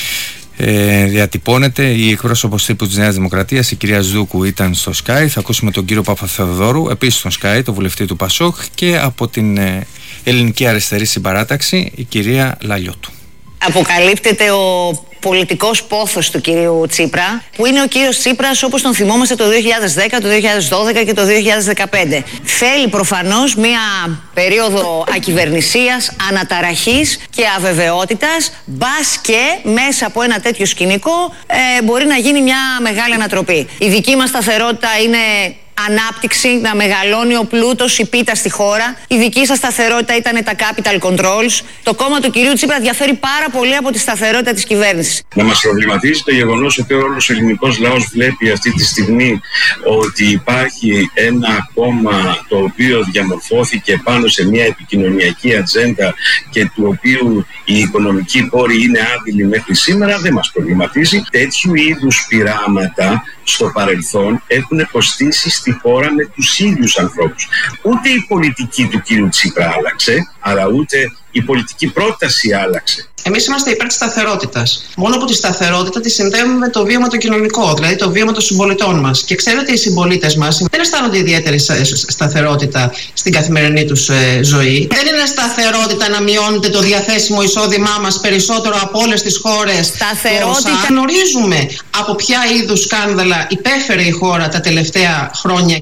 ε, διατυπώνεται. Η εκπρόσωπος τύπου της Νέας Δημοκρατίας, η κυρία Ζδούκου, ήταν στο Sky. Θα ακούσουμε τον κύριο Παπαθεοδόρου, επίσης στο Sky, το βουλευτή του Πασόκ, και από την ε, Ελληνική Αριστερή Συμπαράταξη, η κυρία Λαλιώτου. Αποκαλύπτεται ο πολιτικός πόθος του κυρίου Τσίπρα, που είναι ο κύριος Τσίπρας όπως τον θυμόμαστε το δύο χιλιάδες δέκα, το δύο χιλιάδες δώδεκα και το δύο χιλιάδες δεκαπέντε. Θέλει προφανώς μια περίοδο ακυβερνησίας, αναταραχής και αβεβαιότητας, μπας και μέσα από ένα τέτοιο σκηνικό ε, μπορεί να γίνει μια μεγάλη ανατροπή. Η δική μας σταθερότητα είναι ανάπτυξη, να μεγαλώνει ο πλούτος, η πίτα στη χώρα. Η δική σας σταθερότητα ήταν τα capital controls. Το κόμμα του κυρίου Τσίπρα διαφέρει πάρα πολύ από τη σταθερότητα της κυβέρνησης. Να μας προβληματίζει το γεγονός ότι όλος ο ελληνικός λαός βλέπει αυτή τη στιγμή ότι υπάρχει ένα κόμμα το οποίο διαμορφώθηκε πάνω σε μια επικοινωνιακή ατζέντα και του οποίου οι οικονομικοί πόροι είναι άδειλοι μέχρι σήμερα. Δεν μας προβληματίζει. Τέτοιου είδους πειράματα στο παρελθόν έχουν κοστίσει στη χώρα με τους ίδιους ανθρώπους. Ούτε η πολιτική του κύριου Τσίπρα άλλαξε, αλλά ούτε η πολιτική πρόταση άλλαξε. Εμείς είμαστε υπέρ της σταθερότητας. Μόνο που τη σταθερότητα τη συνδέουμε με το βίωμα το κοινωνικό, δηλαδή το βίωμα των συμπολιτών μας. Και ξέρετε ότι οι συμπολίτες μας δεν αισθάνονται ιδιαίτερη σταθερότητα στην καθημερινή τους ε, ζωή. Δεν είναι σταθερότητα να μειώνεται το διαθέσιμο εισόδημά μας περισσότερο από όλες τις χώρες. Σταθερότητα. Γνωρίζουμε από ποια είδους σκάνδαλα υπέφερε η χώρα τα τελευταία χρόνια.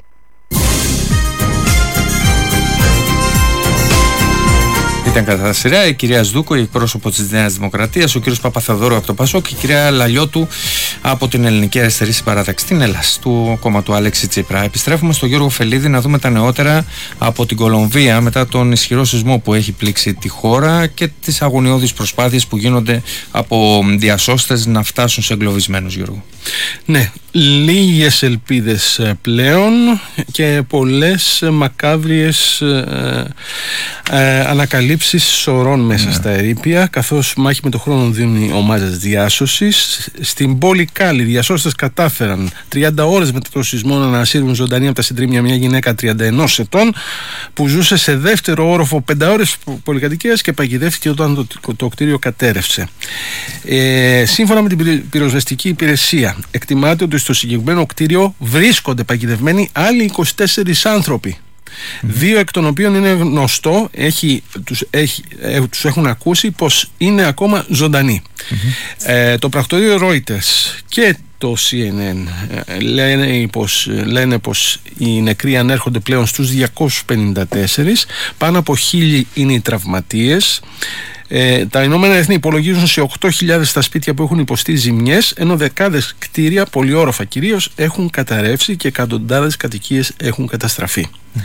Ήταν κατά σειρά η κυρία Σδούκο, η εκπρόσωπο της Νέας Δημοκρατίας, ο κύριος Παπαθεοδόρου από το Πασόκ και η κυρία Λαλιώτου από την Ελληνική Αριστερή Συμπαράταξη, την Ελλάς, του κόμμα του Αλέξη Τσίπρα. Επιστρέφουμε στον Γιώργο Φελίδη να δούμε τα νεότερα από την Κολομβία μετά τον ισχυρό σεισμό που έχει πλήξει τη χώρα και τις αγωνιώδεις προσπάθειες που γίνονται από διασώστες να φτάσουν σε εγκλωβισμένους, Γιώργο. Ναι, λίγες ελπίδες πλέον και πολλές μακάβριες ε, ε, ανακαλύψεις σωρών μέσα, ναι, στα ερείπια, καθώς μάχη με το χρόνο δίνουν οι ομάδες διάσωσης. Στην πόλη Κάλι, οι διασώστες κατάφεραν τριάντα ώρες μετά το σεισμό να ανασύρουν ζωντανή από τα συντρίμμια μια γυναίκα τριάντα ενός ετών που ζούσε σε δεύτερο όροφο πενταώρες πολυκατοικίας και παγιδεύτηκε όταν το, το κτίριο κατέρευσε. Ε, σύμφωνα με την πυροσβεστική υπηρεσία, εκτιμάται ότι στο συγκεκριμένο κτίριο βρίσκονται παγιδευμένοι άλλοι είκοσι τέσσερις άνθρωποι. Mm-hmm. Δύο εκ των οποίων είναι γνωστό, έχει, τους, έχει, ε, τους έχουν ακούσει πως είναι ακόμα ζωντανοί. Mm-hmm. Ε, το πρακτορείο Reuters και το σι εν εν. Λένε πως, λένε πως οι νεκροί ανέρχονται πλέον στους διακόσιους πενήντα τέσσερα, πάνω από χίλιοι είναι οι τραυματίες. Ε, τα Ηνωμένα Έθνη υπολογίζουν σε οκτώ χιλιάδες τα σπίτια που έχουν υποστεί ζημιές, ενώ δεκάδες κτίρια, πολυόροφα κυρίως, έχουν καταρρεύσει και εκατοντάδες κατοικίες έχουν καταστραφεί. Mm-hmm.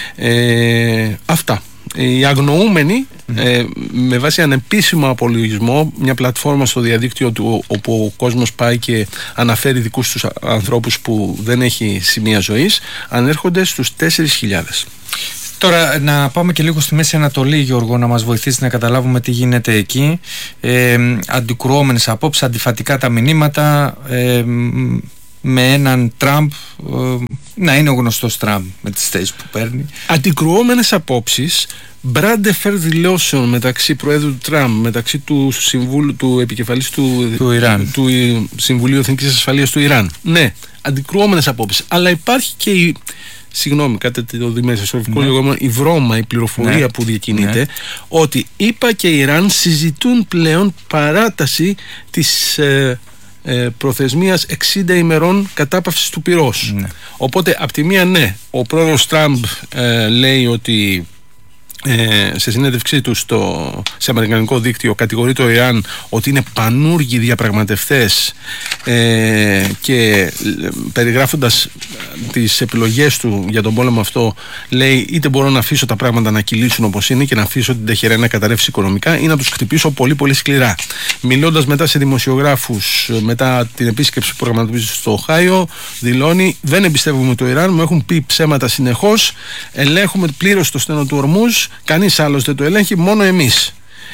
Ε, αυτά. Οι αγνοούμενοι, mm-hmm. ε, με βάση ανεπίσημο απολογισμό, μια πλατφόρμα στο διαδίκτυο του, όπου ο κόσμος πάει και αναφέρει δικούς τους ανθρώπους που δεν έχει σημεία ζωής, ανέρχονται στους τέσσερις χιλιάδες. Τώρα να πάμε και λίγο στη Μέση Ανατολή, Γιώργο, να μας βοηθήσει να καταλάβουμε τι γίνεται εκεί. Ε, αντικρουόμενες απόψεις, αντιφατικά τα μηνύματα, ε, με έναν Τραμπ ε, να είναι ο γνωστός Τραμπ με τις θέσεις που παίρνει. Αντικρουόμενες απόψεις, μπράντεφερ δηλώσεων μεταξύ Προέδρου Τραμπ, μεταξύ του, συμβούλου, του επικεφαλής του, του, Ιράν. του, του Συμβουλίου Εθνικής Ασφαλείας του Ιράν. Ναι, αντικρουόμενες απόψεις. Αλλά υπάρχει και η Συγγνώμη, κάτι το δει μέσα στο ναι. λεγόμενο, η βρώμα, η πληροφορία ναι. που διακινείται, ναι. ότι ΗΠΑ και Ιράν συζητούν πλέον παράταση της ε, ε, προθεσμίας εξήντα ημερών κατάπαυσης του πυρός. Ναι. Οπότε, απ' τη μία, ναι, ο πρόεδρος Τραμπ ε, λέει ότι Ε, σε συνέντευξή του στο, σε αμερικανικό δίκτυο κατηγορεί το Ιράν ότι είναι πανούργοι διαπραγματευτές ε, και ε, περιγράφοντας τις επιλογές του για τον πόλεμο αυτό λέει είτε μπορώ να αφήσω τα πράγματα να κυλήσουν όπως είναι και να αφήσω την Τεχεράνη να καταρρεύσει οικονομικά ή να τους χτυπήσω πολύ πολύ σκληρά. Μιλώντας μετά σε δημοσιογράφους μετά την επίσκεψη που προγραμματίζει στο Οχάιο, δηλώνει δεν εμπιστεύουμε το Ιράν, μου έχουν πει ψέματα συνεχώς, ελέγχουμε πλήρως το στενό του Ορμούζ, κανείς άλλος δεν το ελέγχει, μόνο εμείς.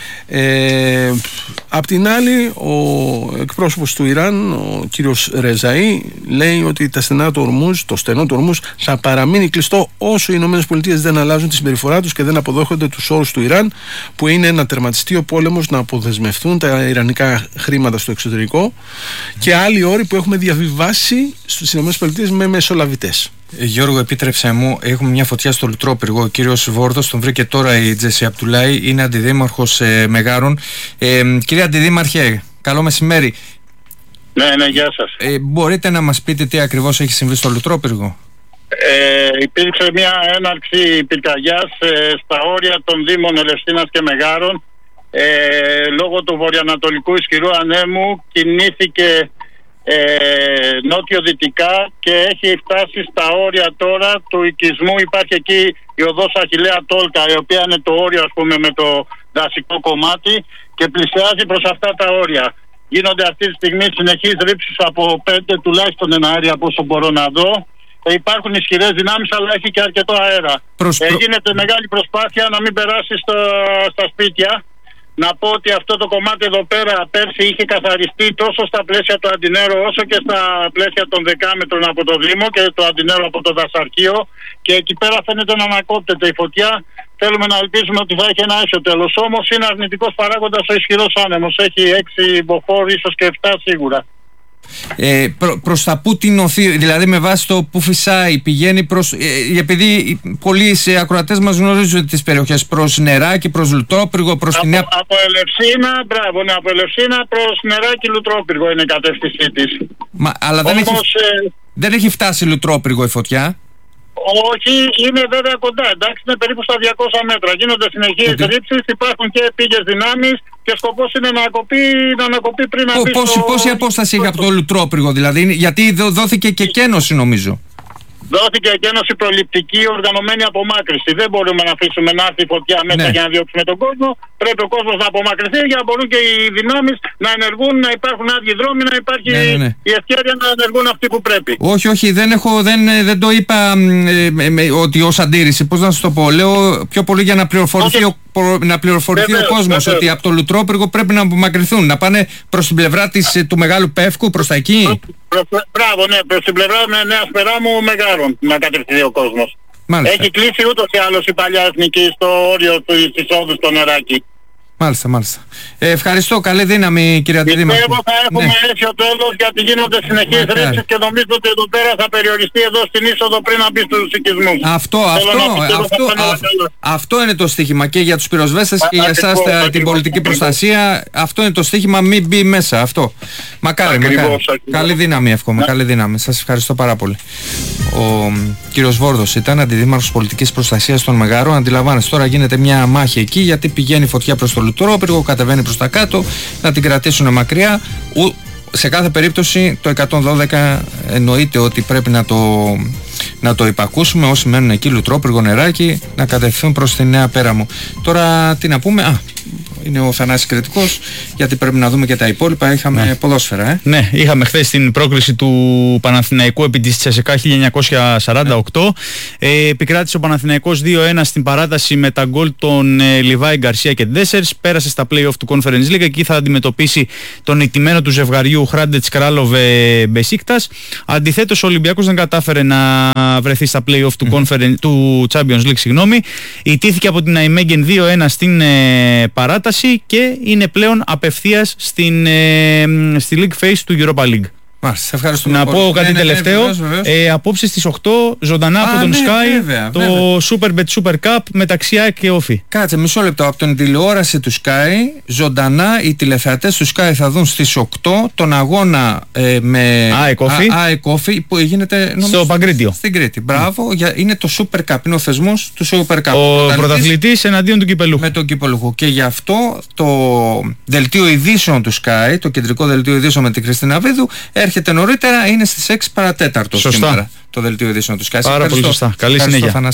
Ε, απ' την άλλη, ο εκπρόσωπος του Ιράν, ο κύριος Ρεζαΐ, λέει ότι τα στενά του Ορμούζ, το στενό του Ορμούζ θα παραμείνει κλειστό όσο οι Ηνωμένες Πολιτείες δεν αλλάζουν τη συμπεριφορά τους και δεν αποδέχονται τους όρους του Ιράν, που είναι να τερματιστεί ο πόλεμος, να αποδεσμευτούν τα ιρανικά χρήματα στο εξωτερικό και άλλοι όροι που έχουμε διαβιβάσει στις Ηνωμένες Πολιτείες με μεσολαβητές. Γιώργο, επίτρεψε μου, έχουμε μια φωτιά στο Λουτρόπυργο. Ο κύριος Βόρδος, τον βρήκε τώρα η Τζέσι Απτουλάη, είναι αντιδήμαρχος ε, Μεγάρων. Ε, κύριε Αντιδήμαρχε, καλό μεσημέρι. Ναι, ναι, γεια σας. Ε, μπορείτε να μας πείτε τι ακριβώς έχει συμβεί στο Λουτρόπυργο? Ε, υπήρξε μια έναρξη πυρκαγιάς ε, στα όρια των Δήμων Ελευσίνας και Μεγάρων. Ε, λόγω του βορειοανατολικού ισχυρού ανέμου κινήθηκε Ε, νότιο-δυτικά και έχει φτάσει στα όρια τώρα του οικισμού. Υπάρχει εκεί η οδός Αχιλλέα Τόλκα, η οποία είναι το όριο, ας πούμε, με το δασικό κομμάτι και πλησιάζει προς αυτά τα όρια. Γίνονται αυτή τη στιγμή συνεχείς ρήψεις από πέντε τουλάχιστον εναέρια από όσο μπορώ να δω. Ε, υπάρχουν ισχυρές δυνάμεις, αλλά έχει και αρκετό αέρα. Προς... Ε, γίνεται μεγάλη προσπάθεια να μην περάσει στο, στα σπίτια. Να πω ότι αυτό το κομμάτι εδώ πέρα πέρσι είχε καθαριστεί τόσο στα πλαίσια του Αντινέρου όσο και στα πλαίσια των δεκάμετρων από το Δήμο και το Αντινέρου από το Δασαρχείο, και εκεί πέρα φαίνεται να ανακόπτεται η φωτιά. Θέλουμε να ελπίζουμε ότι θα έχει ένα αίσιο τέλος. Όμως είναι αρνητικός παράγοντας ο ισχυρός άνεμος. Έχει έξι μποφόρ, ίσως και επτά σίγουρα. Ε, προ, προς τα που την οθεί, δηλαδή με βάση το που φυσάει, πηγαίνει προς, ε, επειδή πολλοί σε ακροατές μας γνωρίζουν τις περιοχές, προς Νεράκι, προς Λουτρόπυργο, προς από, την Νέα... Από Ελευσίνα, μπράβο, ναι, από Ελευσίνα προς Νεράκι, Λουτρόπυργο είναι η κατεύθυνσή της. Μα, αλλά δεν, Όμως, έχει, ε... δεν έχει φτάσει Λουτρόπυργο η φωτιά. Όχι, είναι βέβαια κοντά, εντάξει, είναι περίπου στα διακόσια μέτρα. Γίνονται συνεχείς okay. ρήψεις, υπάρχουν και πήγες δυνάμεις και σκοπός είναι να ανακοπεί, να ανακοπεί πριν να μπει πόση, στο... πόση απόσταση έχει από το Λουτρόπυργο, δηλαδή, γιατί δόθηκε και κένωση νομίζω. Δόθηκε εκένωση προληπτική, οργανωμένη απομάκρυση. Δεν μπορούμε να αφήσουμε να έρθει η φωτιά μέσα ναι. για να διώξουμε τον κόσμο. Πρέπει ο κόσμος να απομακρυνθεί για να μπορούν και οι δυνάμεις να ενεργούν, να υπάρχουν άδειοι δρόμοι, να υπάρχει ναι, ναι, ναι. η ευκαιρία να ενεργούν αυτοί που πρέπει. Όχι, όχι, δεν, έχω, δεν, δεν το είπα ε, ε, ότι ως αντίρρηση. Πώς να σας το πω, λέω πιο πολύ για να πληροφορηθεί okay. ο, να πληροφορηθεί βεβαίως, ο κόσμος βεβαίως. Ότι από το Λουτρόπυργο πρέπει να απομακρυνθούν, να πάνε προς την πλευρά της, του Μεγάλου Πεύκου, προς τα εκεί. Μπράβο, ναι, προς την πλευρά με Νέας Περάμου Μεγάρων να κατευθυνθεί ο κόσμος. Μάλιστα. Έχει κλείσει ούτως ή άλλως η παλιά εθνική στο όριο του εισόδου στο Νεράκι. Μάλιστα, μάλιστα. Ε, ευχαριστώ. Καλή δύναμη, κύριε Αντιδήμαρχε. Πιστεύω θα έχουμε ναι. έρθει ο τέλος, γιατί γίνονται συνεχείς ρήψεις και νομίζω ότι εδώ πέρα θα περιοριστεί εδώ στην είσοδο πριν να μπει στους οικισμούς. Αυτό, αυτό, αυτό, αυτό, αυτό είναι το στίχημα και για τους πυροσβέστες και για εσάς την πολιτική προστασία. Αυτό είναι το στίχημα, μην μπει μέσα. Αυτό. Μακάρι, ακριβώς, μακάρι. Ακριβώς. Καλή δύναμη, εύχομαι. Ναι. Καλή δύναμη. Σας ευχαριστώ πάρα πολύ. Ο κύριος Βόρδος ήταν αντιδήμαρχος πολιτικής προστασίας των Μεγάρων. Αντιλαμβάνεστε, τώρα γίνεται μια μάχη εκεί γιατί πηγαίνει φωτιά προς το Λουτρόπυργο, κατεβαίνει προς τα κάτω, να την κρατήσουν μακριά. Σε κάθε περίπτωση το εκατόν δώδεκα εννοείται ότι πρέπει να το, να το υπακούσουμε. Όσοι μένουν εκεί, Λουτρόπυργο, Νεράκι, να κατευθυνθούν προς τη Νέα Πέραμο. Τώρα τι να πούμε, α, είναι ο Θανάσης Κρητικός, γιατί πρέπει να δούμε και τα υπόλοιπα. Είχαμε ναι. ποδόσφαιρα, ε. Ναι, είχαμε χθες την πρόκριση του Παναθηναϊκού επί της Τσεσεκά χίλια εννιακόσια σαράντα οκτώ. Ναι. Ε, επικράτησε ο Παναθηναϊκός δύο ένα στην παράταση με τα γκολ των ε, Λιβάη, Γκαρσία και Ντέσσερς. Πέρασε στα play-off του Conference League. Εκεί θα αντιμετωπίσει τον ηττημένο του ζευγαριού Χράντετς Κράλοβε Μπεσίκτας. Αντιθέτως, ο Ολυμπιακός δεν κατάφερε να βρεθεί στα play-off του, Conference, του Champions League. Συγγνώμη. Ιτήθηκε από την Αϊμέγεν δύο ένα στην ε, παράταση και είναι πλέον απευθείας στην, ε, στη League Phase του Europa League. Μάλιστα, ευχαριστώ. Να πω κάτι ναι, ναι, τελευταίο. Ναι, βεβαίως, βεβαίως. Ε, απόψε στις οκτώ ζωντανά Α, από τον ναι, Sky βέβαια, το βέβαια. Superbet Super Cup μεταξύ ΑΕΚ και Όφη. Κάτσε μισό λεπτό. Από την τηλεόραση του Sky ζωντανά οι τηλεθεατές του Sky θα δουν στις οκτώ τον αγώνα ε, με ΑΕΚ Όφη που γίνεται νομίζω, στο Παγκρίτιο. Στην Κρήτη. Μπράβο. Mm. Για, είναι το Super Cup. Είναι ο θεσμός του Super Cup. Ο πρωταθλητής εναντίον του κυπελούχου. Με τον κυπελούχο. Και γι' αυτό το δελτίο ειδήσεων του Sky, το κεντρικό δελτίο ειδήσεων με την Χριστίνα Βίδου, έρχεται νωρίτερα, είναι στις έξι παρά τέταρτο σήμερα το δελτίο ειδήσεων του Sky. Πάρα πολύ σωστά. Καλή συνέχεια.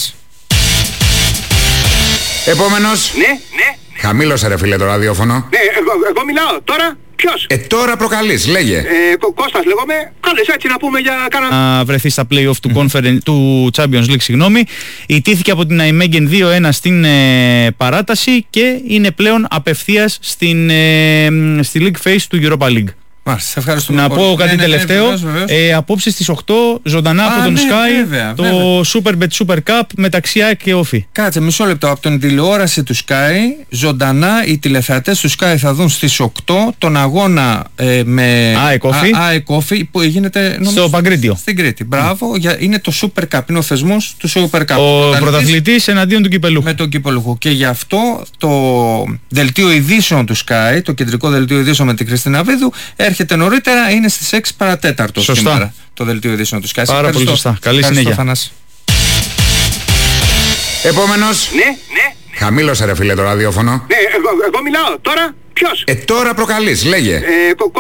Επόμενος. Ναι, ναι. Χαμήλωσε ρε φίλε το ραδιόφωνο. Ναι, εγώ, εγώ μιλάω. Τώρα ποιος? Ε, τώρα προκαλείς, λέγε. Ε, Κώστας λέγομαι. Κάλες έτσι να πούμε για κάνα... Να βρεθεί στα play-off του, mm. conference, του Champions League, συγγνώμη. Ιτήθηκε από την Αϊμέγεν δύο ένα στην ε, παράταση και είναι πλέον απευθείας στην, ε, στη League Phase του Europa League. Μάλιστα, να πω κάτι ναι, τελευταίο. Ναι, ναι, βεβαίως, βεβαίως. Ε, απόψε στις οκτώ ζωντανά Α, από τον ναι, Sky βέβαια, το βέβαια. Superbet Super Cup μεταξύ ΑΕΚ και Όφη. Κάτσε μισό λεπτό. Από την τηλεόραση του Sky ζωντανά οι τηλεθεατές του Sky θα δουν στις οκτώ τον αγώνα ε, με ΑΕΚ Όφη που γίνεται νομίζω, στο Παγκρίτιο. Στην Κρήτη. Μπράβο. Mm. Για, είναι το Super Cup. Είναι ο θεσμός του Super Cup. Ο πρωταθλητής εναντίον του κυπελούχου. Με τον κυπελούχο. Και γι' αυτό το δελτίο ειδήσεων του Sky, το κεντρικό δελτίο ειδήσεων με την Χριστίνα Βίδου, έρχεται νωρίτερα, είναι στις έξι παρά τέταρτο σήμερα το δελτίο ειδήσεων του Sky. Πάρα πολύ σωστά. Καλή συνέχεια. Θανάση. Επόμενος. Ναι, ναι. Χαμήλωσε ρε φίλε το ραδιόφωνο. Ναι, εγώ, εγώ μιλάω. Τώρα ποιος? Ε, τώρα προκαλείς, λέγε. Ε,